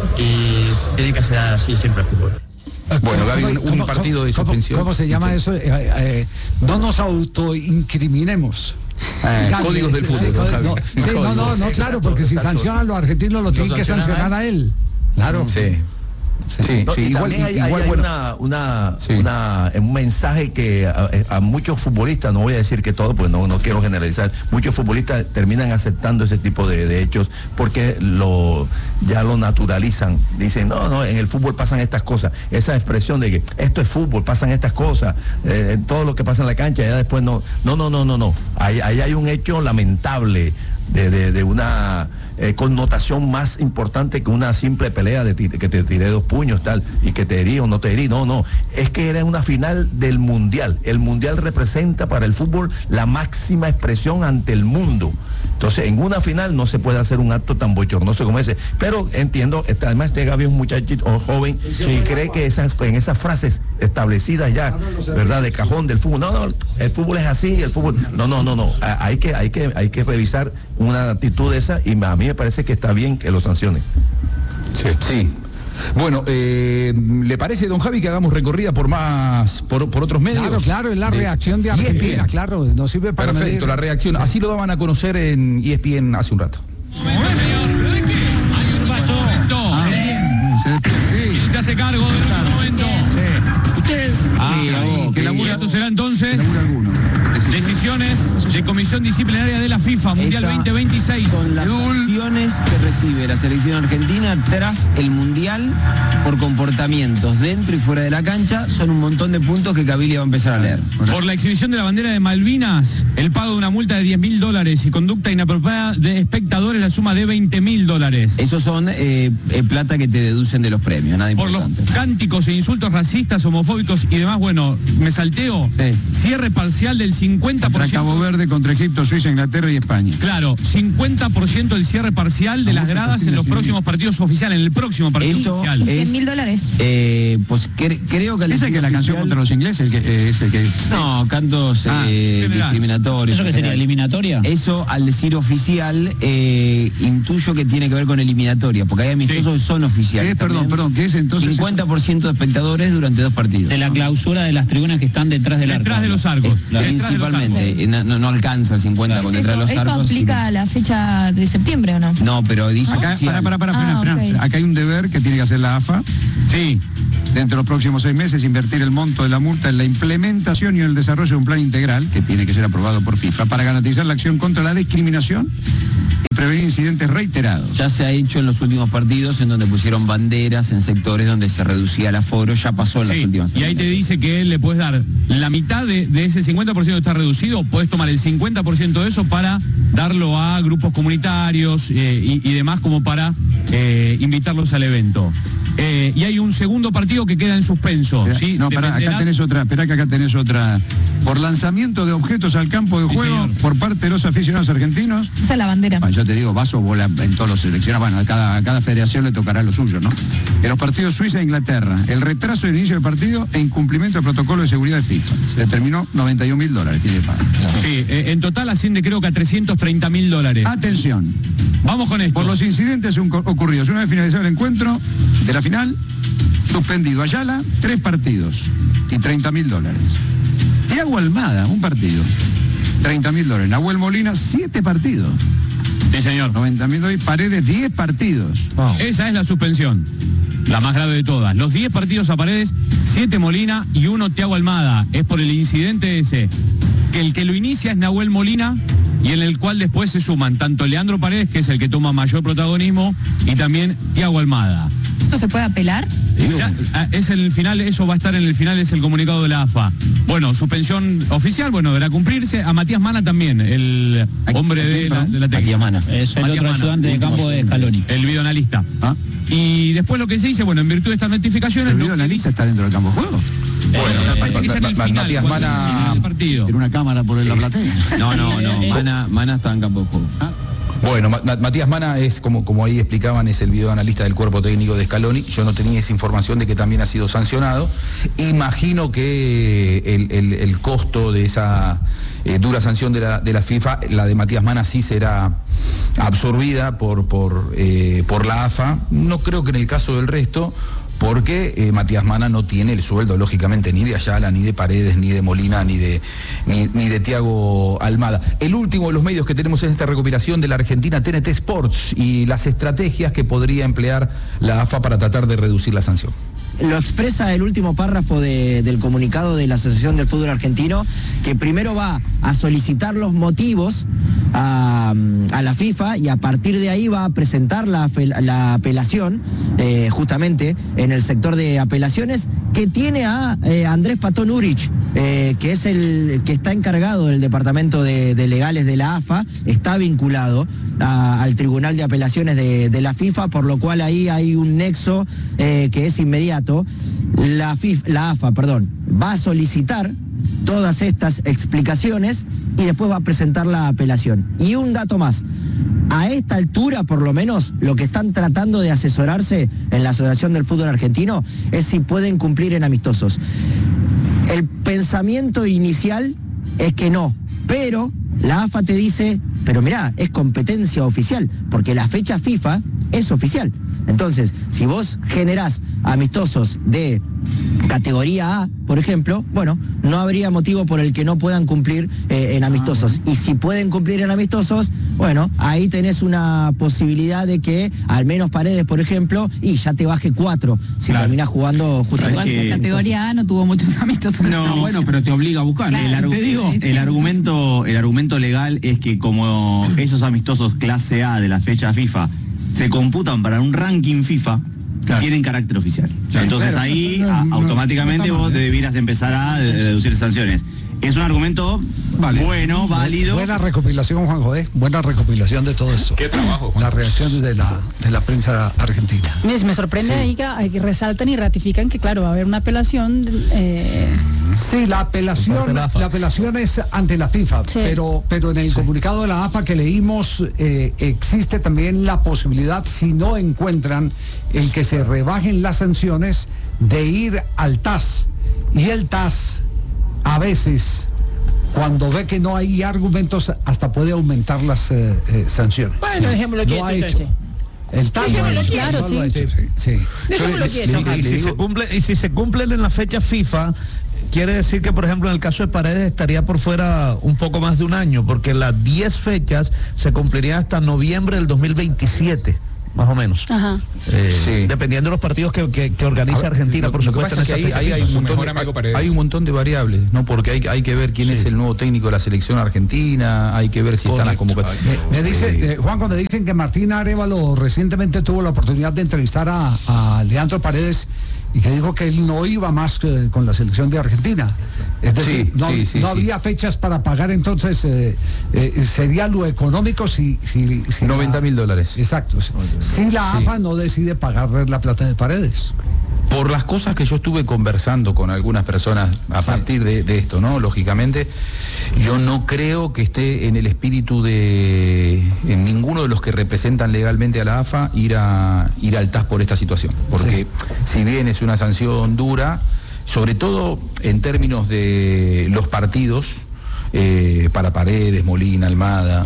Speaker 18: y tiene que ser así siempre el fútbol.
Speaker 2: Bueno, Gaby, un, un
Speaker 1: ¿cómo,
Speaker 2: partido de suspensión.
Speaker 1: ¿Cómo, cómo se llama eso? Eh, eh, no nos autoincriminemos.
Speaker 2: Eh, Gaby, códigos del fútbol.
Speaker 1: Sí, no, sí, no, no, no, claro, porque si sancionan a los argentinos lo tienen que sancionar a él. Claro.
Speaker 2: Sí. Sí, sí,
Speaker 19: no,
Speaker 2: sí,
Speaker 19: y
Speaker 2: igual,
Speaker 19: también hay,
Speaker 2: igual,
Speaker 19: hay
Speaker 2: bueno.
Speaker 19: una, una,
Speaker 2: sí.
Speaker 19: una, un mensaje que a, a muchos futbolistas, no voy a decir que todo, pues no, no quiero generalizar, muchos futbolistas terminan aceptando ese tipo de, de hechos porque lo ya lo naturalizan. Dicen, no, no, en el fútbol pasan estas cosas. Esa expresión de que esto es fútbol, pasan estas cosas, eh, todo lo que pasa en la cancha, ya después no, no, no, no, no, no. Ahí, ahí hay un hecho lamentable de, de, de una eh, connotación más importante que una simple pelea de que te tiré dos puños tal y que te herí o no te herí. No, no, es que era una final del mundial. El mundial representa para el fútbol la máxima expresión ante el mundo. Entonces, en una final no se puede hacer un acto tan bochornoso como ese. Pero entiendo, además este Gaby es un muchachito joven sí. y cree que esas, en esas frases establecidas ya, ¿verdad?, de cajón del fútbol. No, no, el fútbol es así, el fútbol. No, no, no, no. Hay que, hay que, hay que revisar una actitud de esa y a mí me parece que está bien que lo sancionen.
Speaker 2: Sí, sí. Bueno, eh, ¿le parece, don Javi, que hagamos recorrida por más, por, por otros medios?
Speaker 1: Claro, claro, es la de reacción de Argentina, claro, nos sirve para
Speaker 2: Perfecto,
Speaker 1: medir.
Speaker 2: la reacción. Sí. Así lo daban a conocer en E S P N hace un rato.
Speaker 20: Hay un paso. Ah, sí. Se hace cargo de un momento. Sí. Usted. Ah, sí, que labura. Esto será entonces. Decisiones de comisión disciplinaria de la FIFA Mundial
Speaker 21: Esta,
Speaker 20: veinte veintiséis.
Speaker 21: Con las sanciones que recibe la selección argentina tras el Mundial por comportamientos dentro y fuera de la cancha, son un montón de puntos que Cabilia va a empezar a leer.
Speaker 20: Por la exhibición de la bandera de Malvinas, el pago de una multa de diez mil dólares y conducta inapropiada de espectadores, la suma de veinte mil dólares.
Speaker 21: Esos son eh, eh, plata que te deducen de los premios, nada importante.
Speaker 20: Por los cánticos e insultos racistas, homofóbicos y demás, bueno, me salteo, sí. Cierre parcial del cincuenta por ciento.
Speaker 22: Contra Cabo Verde, contra Egipto, Suiza, Inglaterra y España.
Speaker 20: Claro, cincuenta por ciento del cierre parcial de las gradas en los próximos partidos oficiales, en el próximo partido
Speaker 21: Eso
Speaker 20: oficial.
Speaker 15: cien mil dólares.
Speaker 21: Eh, pues cre creo que...
Speaker 22: ¿Esa es que la canción contra los ingleses? El que, eh, es el que es.
Speaker 21: No, cantos ah, eh, discriminatorios.
Speaker 23: ¿Eso qué sería, eliminatoria?
Speaker 21: Eso, al decir oficial, eh, intuyo que tiene que ver con eliminatoria, porque hay amistosos que sí. son oficiales.
Speaker 22: ¿Qué es, perdón, perdón, ¿qué es entonces?
Speaker 21: cincuenta por ciento de espectadores durante dos partidos.
Speaker 23: De la clausura de las tribunas que están detrás del arco.
Speaker 20: Detrás de los arcos.
Speaker 21: Eh, principalmente. Totalmente, no, no, no alcanza el cincuenta con entrar los
Speaker 4: ¿Esto
Speaker 21: arcos.
Speaker 4: aplica a la fecha de septiembre o no?
Speaker 21: No, pero dice...
Speaker 22: Acá, para, para, para,
Speaker 4: Ah,
Speaker 22: para,
Speaker 4: ok.
Speaker 22: acá hay un deber que tiene que hacer la A F A.
Speaker 21: Sí.
Speaker 22: Dentro de los próximos seis meses, invertir el monto de la multa en la implementación y en el desarrollo de un plan integral que tiene que ser aprobado por FIFA para garantizar la acción contra la discriminación y prevenir incidentes reiterados.
Speaker 21: Ya se ha hecho en los últimos partidos en donde pusieron banderas en sectores donde se reducía el aforo, ya pasó en las
Speaker 20: Sí,
Speaker 21: últimas
Speaker 20: y ahí te dice que le puedes dar la mitad de, de ese cincuenta por ciento que está reducido, puedes tomar el cincuenta por ciento de eso para darlo a grupos comunitarios eh, y, y demás como para eh, invitarlos al evento. Eh, y hay un segundo partido que queda en suspenso.
Speaker 22: Espera,
Speaker 20: ¿sí?
Speaker 22: no, pará,
Speaker 20: Dependerá-
Speaker 22: acá tenés otra, esperá que acá tenés otra. Por lanzamiento de objetos al campo de
Speaker 20: Sí,
Speaker 22: juego
Speaker 20: señor.
Speaker 22: por parte de los aficionados argentinos.
Speaker 4: Esa es la bandera.
Speaker 22: Ah, yo te digo, vaso bola en todos los seleccionados. Bueno, a cada, a cada federación le tocará lo suyo, ¿no? En los partidos Suiza e Inglaterra, el retraso del inicio del partido e incumplimiento del protocolo de seguridad de FIFA. Se determinó noventa y un mil dólares. Tiene que pagar.
Speaker 20: Sí, eh, en total asciende creo que a trescientos treinta mil dólares.
Speaker 22: Atención.
Speaker 20: Vamos con esto.
Speaker 22: Por los incidentes un- ocurridos una vez finalizado el encuentro de la final, suspendido Ayala, tres partidos y treinta mil dólares. Thiago Almada, un partido, treinta mil dólares. Nahuel Molina, siete partidos.
Speaker 20: Sí, señor.
Speaker 22: noventa mil dólares. Paredes, diez partidos.
Speaker 20: Esa es la suspensión, la más grave de todas. Los diez partidos a Paredes, siete Molina y uno Thiago Almada. Es por el incidente ese, que el que lo inicia es Nahuel Molina y en el cual después se suman tanto Leandro Paredes, que es el que toma mayor protagonismo, y también Thiago Almada.
Speaker 4: ¿Esto se puede apelar?
Speaker 20: Ya, ah, es el final, eso va a estar en el final, es el comunicado de la A F A. Bueno, suspensión oficial, bueno, deberá cumplirse. A Matías Mana también, el hombre de la, de la técnica.
Speaker 21: Matías Mana.
Speaker 6: Es el
Speaker 20: Matías
Speaker 6: otro
Speaker 20: Mana,
Speaker 6: ayudante de
Speaker 20: último
Speaker 6: campo de
Speaker 20: ayudante.
Speaker 6: Scaloni.
Speaker 20: El videoanalista. Y después lo que se dice, bueno, en virtud de estas notificaciones...
Speaker 22: ¿El
Speaker 20: lo
Speaker 22: video
Speaker 20: que
Speaker 22: analista
Speaker 20: dice-
Speaker 22: está dentro del campo de juego?
Speaker 20: Bueno, me parece que es en el
Speaker 2: Ma-
Speaker 20: final,
Speaker 2: Matías
Speaker 20: cuando es el
Speaker 2: Mana-
Speaker 20: final del partido.
Speaker 22: En una cámara por la platea.
Speaker 21: No, no, no. Mana, Mana está en campo de juego.
Speaker 2: Bueno, Ma- Ma- Matías Mana es, como, como ahí explicaban, es el videoanalista del cuerpo técnico de Scaloni. Yo no tenía esa información de que también ha sido sancionado. Imagino que el, el- el costo de esa eh, dura sanción de la, de la FIFA, la de Matías Mana sí será absorbida por, por, eh, por la A F A. No creo que en el caso del resto, porque eh, Matías Mana no tiene el sueldo, lógicamente, ni de Ayala, ni de Paredes, ni de Molina, ni de, ni, ni de Thiago Almada. El último de los medios que tenemos en esta recopilación de la Argentina, T N T Sports, y las estrategias que podría emplear la A F A para tratar de reducir la sanción.
Speaker 23: Lo expresa el último párrafo de- del comunicado de la Asociación del Fútbol Argentino, que primero va a solicitar los motivos a, a la FIFA y a partir de ahí va a presentar la, apel- la apelación, eh, justamente en el sector de apelaciones, que tiene a eh, Andrés Patón Urich, eh, que es el que está encargado del departamento de, de legales de la A F A, está vinculado a- al Tribunal de Apelaciones de, de la FIFA, por lo cual ahí hay un nexo eh, que es inmediato. La, FIFA, la A F A, perdón, va a solicitar todas estas explicaciones y después va a presentar la apelación. Y un dato más, a esta altura por lo menos lo que están tratando de asesorarse en la Asociación del Fútbol Argentino es si pueden cumplir en amistosos. El pensamiento inicial es que no, pero la A F A te dice, pero mirá, es competencia oficial, porque la fecha FIFA es oficial. Entonces, si vos generás amistosos de categoría A, por ejemplo, bueno, no habría motivo por el que no puedan cumplir eh, en amistosos. Y si pueden cumplir en amistosos, bueno, ahí tenés una posibilidad de que al menos Paredes, por ejemplo, y ya te baje cuatro si
Speaker 6: Claro.
Speaker 23: terminás jugando justamente.
Speaker 6: que-
Speaker 4: La categoría A no tuvo muchos amistosos.
Speaker 6: No, bueno, pero te obliga a buscar.
Speaker 4: Claro,
Speaker 6: el, argu-
Speaker 4: te digo.
Speaker 6: el argumento, el argumento legal es que como esos amistosos clase A de la fecha FIFA se computan para un ranking FIFA, tienen carácter oficial.
Speaker 22: Claro.
Speaker 6: Entonces
Speaker 22: Pero,
Speaker 6: ahí
Speaker 22: no,
Speaker 6: a-
Speaker 22: no,
Speaker 6: automáticamente
Speaker 22: no está
Speaker 6: vos
Speaker 22: mal, ¿eh?
Speaker 6: debieras empezar a de- deducir sanciones. Es un argumento bueno, válido.
Speaker 1: Buena recopilación, Juan José. Buena recopilación de todo esto.
Speaker 3: Qué trabajo, Juan.
Speaker 1: Las reacciones de la, de la prensa argentina.
Speaker 14: Me, me sorprende
Speaker 1: Sí.
Speaker 14: ahí que, ahí que resaltan y ratifican que, claro, va a haber una apelación. eh,
Speaker 1: Sí, la apelación, la, apelación es ante la FIFA,
Speaker 14: Sí.
Speaker 1: pero, pero en el comunicado de la A F A que leímos eh, existe también la posibilidad, si no encuentran el que se rebajen las sanciones, de ir al T A S. Y el T A S a veces, cuando ve que no hay argumentos, hasta puede aumentar las eh, eh, sanciones.
Speaker 10: Bueno, dejémoslo
Speaker 1: Lo
Speaker 10: quieto,
Speaker 1: ha hecho.
Speaker 10: entonces.
Speaker 1: El T A S lo ha
Speaker 10: Dejémoslo
Speaker 1: hecho.
Speaker 10: quieto.
Speaker 1: Lo ha
Speaker 14: Claro,
Speaker 1: hecho,
Speaker 14: sí.
Speaker 1: sí, sí.
Speaker 10: Dejémoslo quieto.
Speaker 11: Y si, se cumple, y si se cumplen en la fecha FIFA, quiere decir que, por ejemplo, en el caso de Paredes estaría por fuera un poco más de un año, porque las diez fechas se cumplirían hasta noviembre del dos mil veintisiete. Más o menos.
Speaker 14: Ajá.
Speaker 11: Eh, sí. Dependiendo de los partidos que, que, que organiza ver, Argentina, por supuesto.
Speaker 2: En hay, hay, hay, un montón de, hay un montón de variables, ¿no? Porque hay, hay que ver quién sí. es el nuevo técnico de la selección argentina, hay que ver si Correcto. están las convocatorias.
Speaker 1: Me, me dice, eh, Juan, cuando dicen que Martín Arévalo recientemente tuvo la oportunidad de entrevistar a, a Leandro Paredes y que dijo que él no iba más que con la selección de Argentina. Es decir, sí, no,
Speaker 2: sí, sí,
Speaker 1: no
Speaker 2: sí.
Speaker 1: habría fechas para pagar, entonces eh, eh, sería lo económico si... si, si
Speaker 2: noventa mil dólares.
Speaker 1: Exacto. Si, si la A F A sí. no decide pagarle la plata de Paredes.
Speaker 2: Por las cosas que yo estuve conversando con algunas personas a sí. partir de, de esto, ¿no? Lógicamente, yo no creo que esté en el espíritu de en ninguno de los que representan legalmente a la A F A ir a ir al T A S por esta situación. Porque sí. si bien es una sanción dura, sobre todo en términos de los partidos, eh, para Paredes, Molina, Almada,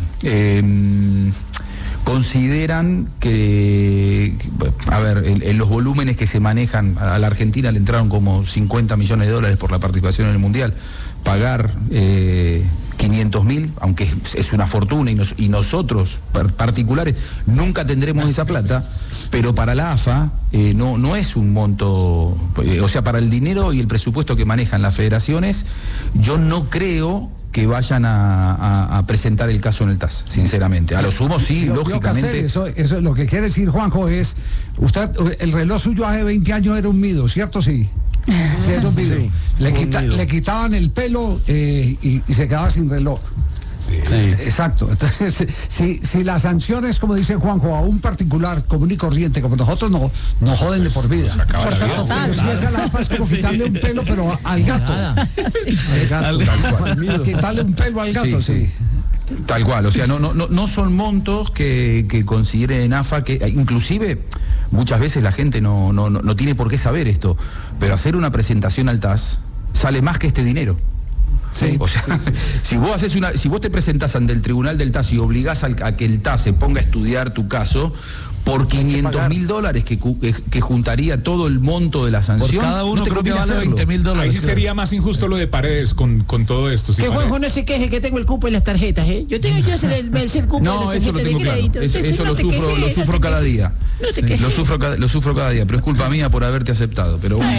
Speaker 2: eh, consideran que, a ver, en, en los volúmenes que se manejan, a la Argentina le entraron como cincuenta millones de dólares por la participación en el Mundial, pagar eh, quinientos mil, aunque es, es una fortuna y, nos, y nosotros particulares nunca tendremos esa plata, pero para la A F A eh, no, no es un monto, eh, o sea, para el dinero y el presupuesto que manejan las federaciones, yo no creo que vayan a, a, a presentar el caso en el T A S, sinceramente. A lo sumo sí,
Speaker 1: yo,
Speaker 2: lógicamente.
Speaker 1: Yo, eso, eso es lo que quiere decir Juanjo es, usted, el reloj suyo hace veinte años era un Mido, ¿cierto? Sí. Sí, era un Mido. Sí, le, quita, le quitaban el pelo eh, y, y se quedaba sin reloj. Sí. Sí. Exacto. Entonces, si, si las sanciones, como dice Juanjo, a un particular común y corriente como nosotros, no nos joden de por vida.
Speaker 14: Por total.
Speaker 1: Si esa la A F A es como sí. quitarle un pelo, pero al gato. Al gato. Al quitarle un pelo al gato, sí. sí.
Speaker 2: Tal cual, o sea, no, no, no son montos que, que consideren en A F A, que inclusive muchas veces la gente no, no, no tiene por qué saber esto, pero hacer una presentación al T A S sale más que este dinero. Sí. O sea, si vos haces una, si vos te presentás ante el tribunal del T A S y obligás al, a que el T A S se ponga a estudiar tu caso, por quinientos mil dólares que, que, que juntaría todo el monto de la sanción,
Speaker 11: por cada uno
Speaker 2: no te
Speaker 11: creo que vale veinte mil dólares.
Speaker 3: Ahí sí sería más injusto lo de Paredes con, con todo esto.
Speaker 10: Que Juanjo no se queje que tengo el cupo en las tarjetas, ¿eh? Yo tengo yo el, el, el cupo
Speaker 2: no,
Speaker 10: de las tarjetas
Speaker 2: de crédito. Eso, eso no lo sufro, queje, lo sufro no cada día. No sí. lo, sufro, lo sufro cada día, pero es culpa mía por haberte aceptado. Pero bueno,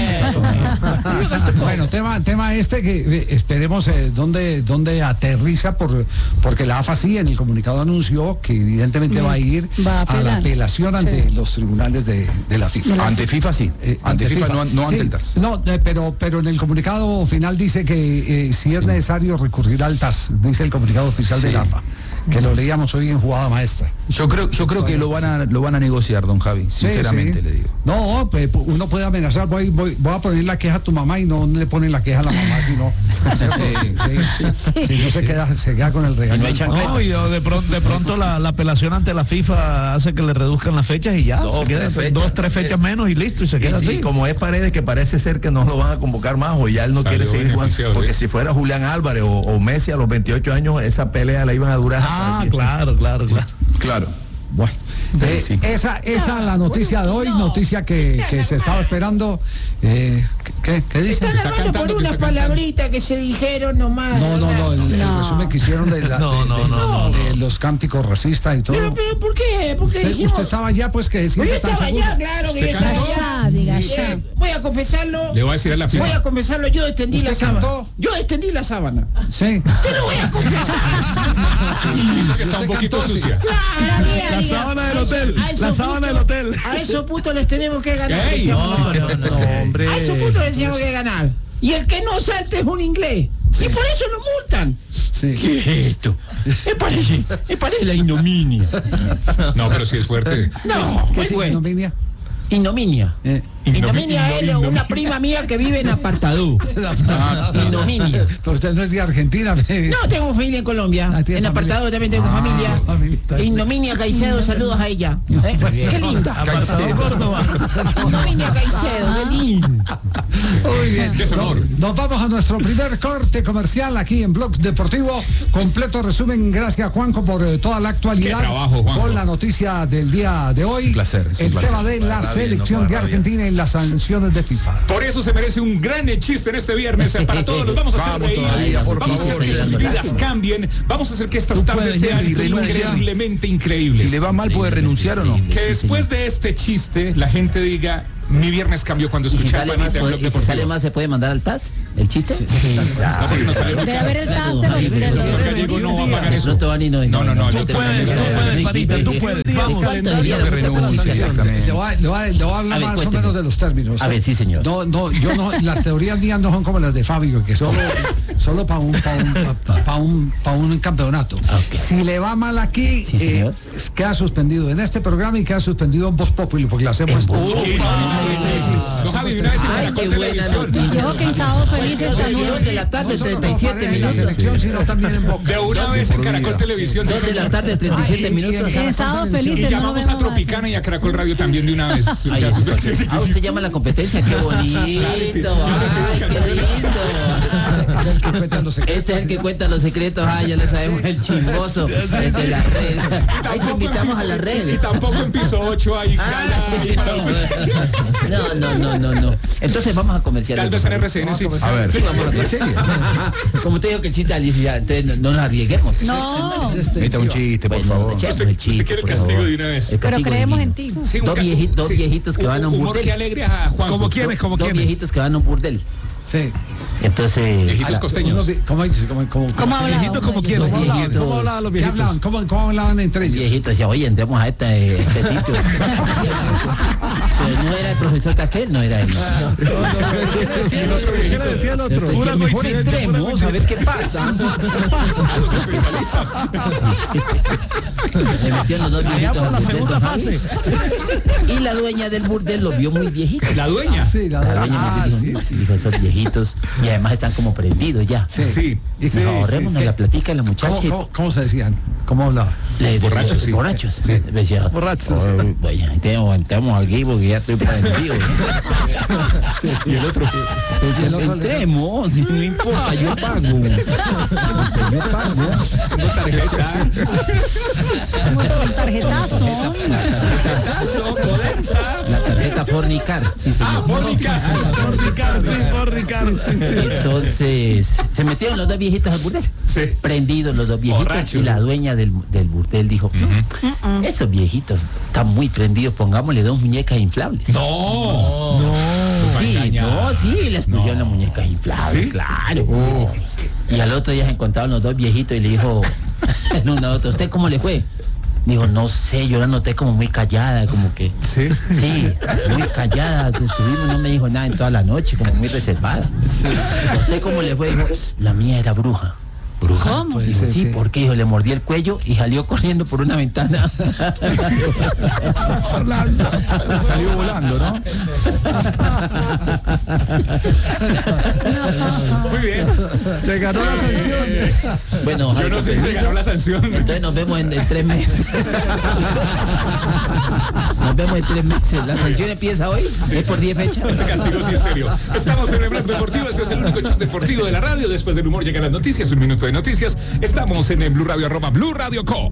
Speaker 1: bueno tema, tema este que esperemos eh, dónde, dónde aterriza, por, porque la A F A sí en el comunicado anunció que evidentemente mm. va a ir va a, a la apelación ante sí. los tribunales de, de la FIFA.
Speaker 2: La ante FIFA sí, eh, ante, ante FIFA, FIFA no, no sí, ante el T A S.
Speaker 1: No, eh, pero, pero en el comunicado final dice que eh, si es sí. necesario recurrir al T A S, dice el comunicado oficial sí. de la A F A, que lo leíamos hoy en Jugada Maestra.
Speaker 2: Yo creo, yo creo que lo van a, lo van a negociar, don Javi, sinceramente sí, sí. le digo.
Speaker 1: No, pues, uno puede amenazar, voy, voy, voy a poner la queja a tu mamá y no le ponen la queja a la mamá, sino sí, sí, sí, sí, si no se queda, se queda con el regaño.
Speaker 11: No, y de pronto, de pronto la, la apelación ante la FIFA hace que le reduzcan las fechas y ya, dos, se queda tres dos, tres fechas menos y listo, y se queda
Speaker 19: y,
Speaker 11: así.
Speaker 19: Y como es Paredes, que parece ser que no lo van a convocar más, o ya él no Salió quiere seguir jugando, porque si fuera Julián Álvarez o, o Messi a los veintiocho años, esa pelea la iban a durar.
Speaker 11: Ah, claro, claro, claro.
Speaker 2: Claro.
Speaker 1: Bueno, eh, sí. esa esa la noticia de hoy, noticia que, que se estaba esperando. Eh, ¿qué, ¿Qué dice?
Speaker 10: Están hablando por unas palabritas que se dijeron nomás.
Speaker 1: No, no, no, el, no. el resumen que hicieron de, la,
Speaker 11: no,
Speaker 1: de,
Speaker 11: no,
Speaker 1: de,
Speaker 11: no,
Speaker 1: de, de los cánticos racistas y todo.
Speaker 10: Pero, pero ¿por qué? Porque
Speaker 1: usted,
Speaker 10: dijimos...
Speaker 1: usted estaba allá, pues que decía
Speaker 10: yo
Speaker 1: que tan
Speaker 10: estaba
Speaker 1: seguro.
Speaker 10: allá, claro que yo estaba allá.
Speaker 14: Diga ya.
Speaker 10: Eh, voy a confesarlo.
Speaker 3: Le voy a decir a la FIFA.
Speaker 10: Voy a confesarlo, yo extendí la sábana.
Speaker 1: Cantó?
Speaker 10: Yo extendí la sábana.
Speaker 1: Sí.
Speaker 10: Te lo voy a confesar.
Speaker 3: que está un poquito cantó, sucia.
Speaker 10: Claro, diga,
Speaker 11: la
Speaker 10: diga.
Speaker 11: sábana del hotel. La sábana del hotel.
Speaker 10: A esos putos les tenemos que ganar.
Speaker 11: Ey, no, no, no, no, hombre.
Speaker 10: A esos putos les tenemos que ganar. Y el que no salte es un inglés. Sí. Y por eso lo multan.
Speaker 1: Sí.
Speaker 10: ¿Qué es esto? Me parece, me parece la ignominia.
Speaker 3: No, pero si es fuerte.
Speaker 10: No,
Speaker 1: ¿qué es ignominia?
Speaker 10: Ignominia. Eh. Ignominia es una prima mía que vive en Apartadú.
Speaker 1: Ah, ignominia. Pero usted no es de Argentina.
Speaker 10: No, tengo familia en Colombia. Ah, en Apartadú también tengo ah, familia. familia. Ignominia Caicedo, saludos a ella. ¿Eh? Qué linda.
Speaker 11: Apartadú Córdoba.
Speaker 10: Ignominia Caicedo, qué linda.
Speaker 1: Muy bien. No, nos vamos a nuestro primer corte comercial aquí en Blog Deportivo. Completo resumen. Gracias, Juanjo, por eh, toda la actualidad.
Speaker 3: Qué trabajo, Juanjo.
Speaker 1: Con la noticia del día de hoy.
Speaker 2: Un placer.
Speaker 1: El
Speaker 2: un placer.
Speaker 1: tema de la selección de Argentina y en las sanciones de FIFA.
Speaker 3: Por eso se merece un gran chiste en este viernes. Para todos los vamos a hacer
Speaker 2: Vamos
Speaker 3: reír.
Speaker 2: todavía, por
Speaker 3: Vamos a hacer
Speaker 2: favor.
Speaker 3: que sus vidas cambien. Vamos a hacer que estas tardes sean
Speaker 2: si renuncia.
Speaker 3: increíblemente increíbles.
Speaker 2: Si le va mal, ¿puede renunciar o no?
Speaker 3: Que después de este chiste la gente diga: mi viernes cambió cuando
Speaker 5: ¿Y si
Speaker 3: escuché a
Speaker 5: sale,
Speaker 3: Juanita
Speaker 5: más,
Speaker 3: en
Speaker 5: puede-
Speaker 3: Blog
Speaker 5: y si
Speaker 3: Deportivo.
Speaker 5: sale más, se puede mandar al T A S? ¿El chiste? Sí.
Speaker 3: No, porque no salió.
Speaker 14: Debe haber el T A S de los-
Speaker 3: El
Speaker 14: de los-
Speaker 3: doctor Gallego no va a pagar
Speaker 5: De
Speaker 3: eso.
Speaker 5: pronto van y no.
Speaker 3: No, no, no. el
Speaker 11: Tú
Speaker 3: doctor
Speaker 11: puedes,
Speaker 3: Gallego
Speaker 11: tú
Speaker 3: no.
Speaker 11: puedes, Parita, tú puedes. Vamos,
Speaker 5: calendario.
Speaker 2: Que renuncia, exactamente.
Speaker 1: Le voy a, le voy a- le voy a hablar
Speaker 5: A ver,
Speaker 1: más o
Speaker 5: cuéntenos.
Speaker 1: menos de los términos.
Speaker 5: A ver, sí, señor.
Speaker 1: No, no, yo no, las teorías mías no son como las de Fabio, que solo, solo para un, pa un, pa, pa un, pa un campeonato.
Speaker 5: Okay.
Speaker 1: Si le va mal aquí,
Speaker 5: Sí,
Speaker 1: eh,
Speaker 5: señor.
Speaker 1: queda suspendido en este programa y queda suspendido en Voz Populi, porque le hacemos esto.
Speaker 3: Uy, no, no, Javi, de una vez en
Speaker 5: Ay,
Speaker 3: Caracol
Speaker 5: qué buena
Speaker 3: Televisión.
Speaker 5: noticia.
Speaker 14: Dijo que en Sábado Feliz
Speaker 5: Dos
Speaker 14: también.
Speaker 5: de la tarde,
Speaker 1: No solo
Speaker 5: treinta y siete
Speaker 1: para en la
Speaker 5: minutos.
Speaker 1: selección, sino también en Boca.
Speaker 3: De una vez en Caracol Televisión. sí,
Speaker 5: Dos de la
Speaker 3: señor.
Speaker 5: tarde, treinta y siete
Speaker 1: Ay, y- y
Speaker 5: minutos.
Speaker 1: en
Speaker 14: En Sábado Feliz.
Speaker 3: Y llamamos a Tropicana y a Caracol Radio también de una vez.
Speaker 5: Ay, ah, usted llama a la competencia, qué bonito. Ay, qué lindo.
Speaker 1: Este es el que cuenta los secretos.
Speaker 5: Este es el que cuenta los secretos. Ah, ya le sabemos el chismoso desde la red. Ahí te invitamos a la
Speaker 3: Y
Speaker 5: red.
Speaker 3: tampoco en piso ocho hay
Speaker 5: Ay,
Speaker 3: para usted.
Speaker 5: no, no, no, no, no. Entonces vamos a comercial.
Speaker 3: Tal vez en R C N sí.
Speaker 2: A ver.
Speaker 5: Sí, vamos a comercial. Como te digo que el chiste Alicia, entonces no, no nos arriesguemos.
Speaker 14: No,
Speaker 2: Meta un chiste, por
Speaker 5: Bueno,
Speaker 2: favor.
Speaker 5: echemos
Speaker 3: Usted,
Speaker 5: el
Speaker 3: usted
Speaker 5: chiste,
Speaker 3: quiere el
Speaker 5: por
Speaker 3: castigo
Speaker 5: favor.
Speaker 3: de una vez.
Speaker 5: El
Speaker 14: pero
Speaker 5: castigo
Speaker 14: creemos
Speaker 5: divino.
Speaker 14: en ti.
Speaker 3: Sí, un
Speaker 5: Dos,
Speaker 3: ca-
Speaker 5: vieji- dos
Speaker 3: sí.
Speaker 5: viejitos que van a un
Speaker 3: Humor
Speaker 5: burdel.
Speaker 3: que alegre a Juan.
Speaker 11: ¿Cómo quiénes? ¿Cómo
Speaker 5: Dos
Speaker 11: quiénes?
Speaker 5: viejitos que van a un burdel.
Speaker 1: Sí.
Speaker 5: Entonces,
Speaker 3: Viejitos costeños.
Speaker 1: Uno vi- ¿Cómo dice? ¿Cómo, cómo,
Speaker 14: ¿Cómo hablaban?
Speaker 11: Viejitos como quiénes.
Speaker 5: Dos
Speaker 11: ¿Cómo hablaban?
Speaker 5: viejitos.
Speaker 11: ¿Cómo hablaban los
Speaker 1: ¿Qué
Speaker 11: viejitos?
Speaker 1: hablaban? ¿Cómo, cómo hablaban entre
Speaker 5: el
Speaker 1: ellos?
Speaker 5: viejito decía, oye, entremos a este, este sitio. Pero no era el profesor Castel, no era él.
Speaker 11: Decía el otro, ¿qué le decía el otro?
Speaker 5: Entonces,
Speaker 11: Pura
Speaker 5: el mejor
Speaker 11: coincidencia, pura
Speaker 5: entremos a ver qué pasa.
Speaker 3: A los especialistas.
Speaker 5: Le metieron los dos
Speaker 11: Allá
Speaker 5: viejitos.
Speaker 11: por
Speaker 5: al
Speaker 11: la
Speaker 5: burdel,
Speaker 11: segunda
Speaker 5: don Javi.
Speaker 11: fase.
Speaker 5: Y la dueña del burdel lo vio muy viejito.
Speaker 3: La dueña.
Speaker 1: Sí, la
Speaker 5: La
Speaker 1: verdad.
Speaker 5: dueña
Speaker 1: Ah,
Speaker 5: me dijo,
Speaker 1: sí,
Speaker 5: "No",
Speaker 1: sí.
Speaker 5: dijo, esos viejitos, y además están como prendidos ya.
Speaker 1: Sí.
Speaker 3: Sí.
Speaker 1: Y
Speaker 5: Nos ahorremos
Speaker 1: sí.
Speaker 5: la platica a la muchacha.
Speaker 1: ¿Cómo, cómo, cómo se decían? ¿Cómo hablaban?
Speaker 5: Le-
Speaker 3: Borrachos,
Speaker 5: le-
Speaker 3: sí.
Speaker 5: Borrachos.
Speaker 1: Sí.
Speaker 5: Le decía,
Speaker 11: Borrachos, sí.
Speaker 5: "Oh, vaya, tenemos, entremos aquí porque ya estoy prendido".
Speaker 3: Y el otro.
Speaker 5: Entonces,
Speaker 1: el otro le-
Speaker 5: entremos, si no importa, yo pago. Yo pago.
Speaker 3: Tengo tarjeta.
Speaker 14: Un tarjetazo.
Speaker 3: Tarjetazo, Codensa.
Speaker 5: La tarjeta Fornicar, sí, señor.
Speaker 3: Ah, Fornicar.
Speaker 11: Por Ricardo, sí, por Ricardo. Sí, sí.
Speaker 5: Entonces, se metieron los dos viejitos al burdel.
Speaker 3: Sí.
Speaker 5: Prendidos los dos viejitos.
Speaker 3: Borrachos.
Speaker 5: Y la dueña del, del burdel dijo, esos viejitos están muy prendidos, pongámosle dos muñecas inflables.
Speaker 3: No.
Speaker 5: No. Sí,
Speaker 3: engañar.
Speaker 5: no, sí, les pusieron las muñecas inflables,
Speaker 3: ¿Sí?
Speaker 5: claro.
Speaker 3: Oh.
Speaker 5: Y al otro día se encontraron los dos viejitos y le dijo el uno a otro, ¿usted cómo le fue? Dijo, no sé, yo la noté como muy callada, como que...
Speaker 3: Sí.
Speaker 5: Sí, muy callada, que estuvimos, no me dijo nada en toda la noche, como muy reservada. ¿A usted cómo le fue? Dijo, la mía era bruja. ¿Bruja?
Speaker 14: ¿Cómo?
Speaker 5: Dijo,
Speaker 1: Puede ser,
Speaker 5: sí,
Speaker 1: sí.
Speaker 5: ¿por qué? Dijo, le mordí el cuello y salió corriendo por una ventana.
Speaker 2: Salió volando, ¿no?
Speaker 3: Muy bien.
Speaker 11: Se ganó la sanción.
Speaker 5: Bueno,
Speaker 3: Yo no sé si se ganó la sanción.
Speaker 5: entonces nos vemos en, en tres meses. Nos vemos en tres meses. La sanción empieza hoy, es por diez fechas.
Speaker 3: Este castigo sí es serio. Estamos en el Blog Deportivo. Este es el único chat deportivo de la radio. Después del humor llegan las noticias. Un minuto de noticias. Estamos en el Blue Radio, arroba Blue Radio Co.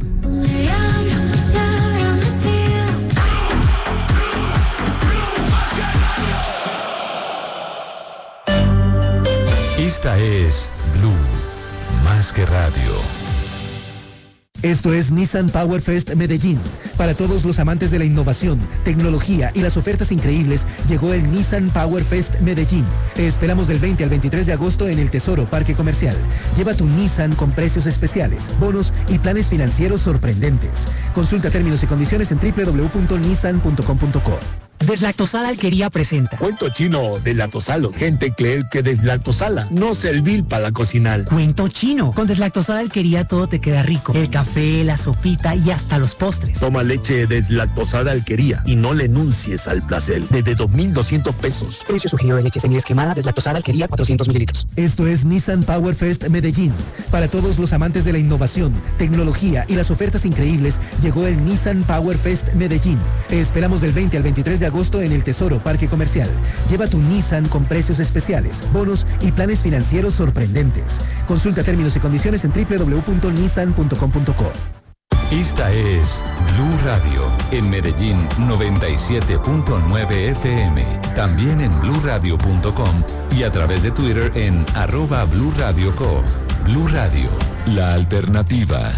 Speaker 8: Esta es Blue, más que radio.
Speaker 9: Esto es Nissan Power Fest Medellín. Para todos los amantes de la innovación, tecnología y las ofertas increíbles, llegó el Nissan Power Fest Medellín. Te esperamos del veinte al veintitrés de agosto en el Tesoro Parque Comercial. Lleva tu Nissan con precios especiales, bonos y planes financieros sorprendentes. Consulta términos y condiciones en doble u doble u doble u punto nissan punto com punto co.
Speaker 24: Deslactosada Alquería presenta.
Speaker 25: Cuento chino deslactosalo. Gente cree que deslactosala no servir para cocinar.
Speaker 24: Cuento chino. Con Deslactosada Alquería todo te queda rico. El café, la sofita y hasta los postres.
Speaker 25: Toma leche deslactosada Alquería y no le enuncies al placer. Desde dos mil doscientos pesos.
Speaker 24: Precio sugerido de leche semidescremada Deslactosada Alquería cuatrocientos mililitros.
Speaker 9: Esto es Nissan Power Fest Medellín. Para todos los amantes de la innovación, tecnología y las ofertas increíbles, llegó el Nissan Power Fest Medellín. Te esperamos del veinte al veintitrés de agosto en el Tesoro Parque Comercial. Lleva tu Nissan con precios especiales, bonos y planes financieros sorprendentes. Consulta términos y condiciones en doble u doble u doble u punto nissan punto com punto co.
Speaker 8: Esta es Blue Radio, en Medellín noventa y siete punto nueve F M, también en blue radio punto com y a través de Twitter en arroba Blue Radio Co. Blue Radio, la alternativa.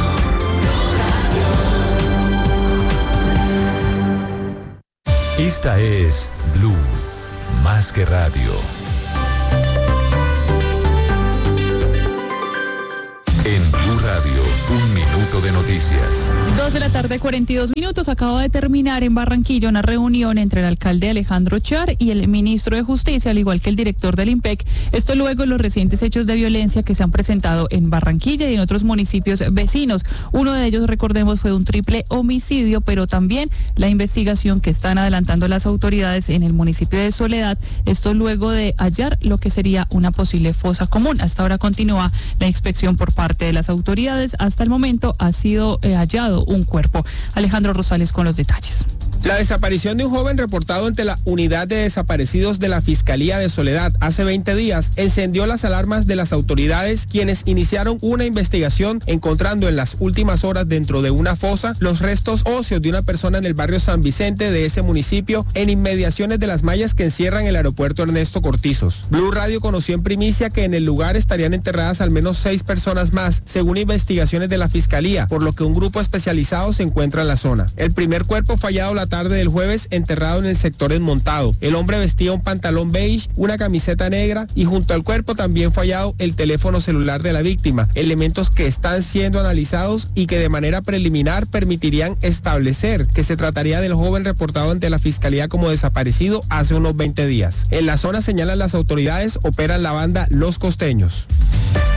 Speaker 8: Esta es Blue, más que radio. En Blue Radio, un minuto de noticias.
Speaker 7: Dos de la tarde, cuarenta y dos minutos. Acaba de terminar en Barranquilla una reunión entre el alcalde Alejandro Char y el ministro de Justicia, al igual que el director del IMPEC. Esto luego de los recientes hechos de violencia que se han presentado en Barranquilla y en otros municipios vecinos. Uno de ellos, recordemos, fue un triple homicidio, pero también la investigación que están adelantando las autoridades en el municipio de Soledad. Esto luego de hallar lo que sería una posible fosa común. Hasta ahora continúa la inspección por parte de las autoridades. Hasta el momento ha sido eh, hallado un cuerpo. Alejandro Rosales con los detalles.
Speaker 12: La desaparición de un joven reportado ante la unidad de desaparecidos de la Fiscalía de Soledad hace veinte días encendió las alarmas de las autoridades, quienes iniciaron una investigación encontrando en las últimas horas dentro de una fosa los restos óseos de una persona en el barrio San Vicente de ese municipio, en inmediaciones de las mallas que encierran el aeropuerto Ernesto Cortizos. Blue Radio conoció en primicia que en el lugar estarían enterradas al menos seis personas más, según investigaciones de la Fiscalía, por lo que un grupo especializado se encuentra en la zona. El primer cuerpo fue hallado la tarde del jueves enterrado en el sector Enmontado. El hombre vestía un pantalón beige, una camiseta negra y junto al cuerpo también fue hallado el teléfono celular de la víctima, elementos que están siendo analizados y que de manera preliminar permitirían establecer que se trataría del joven reportado ante la Fiscalía como desaparecido hace unos veinte días. En la zona, señalan las autoridades, operan la banda Los Costeños.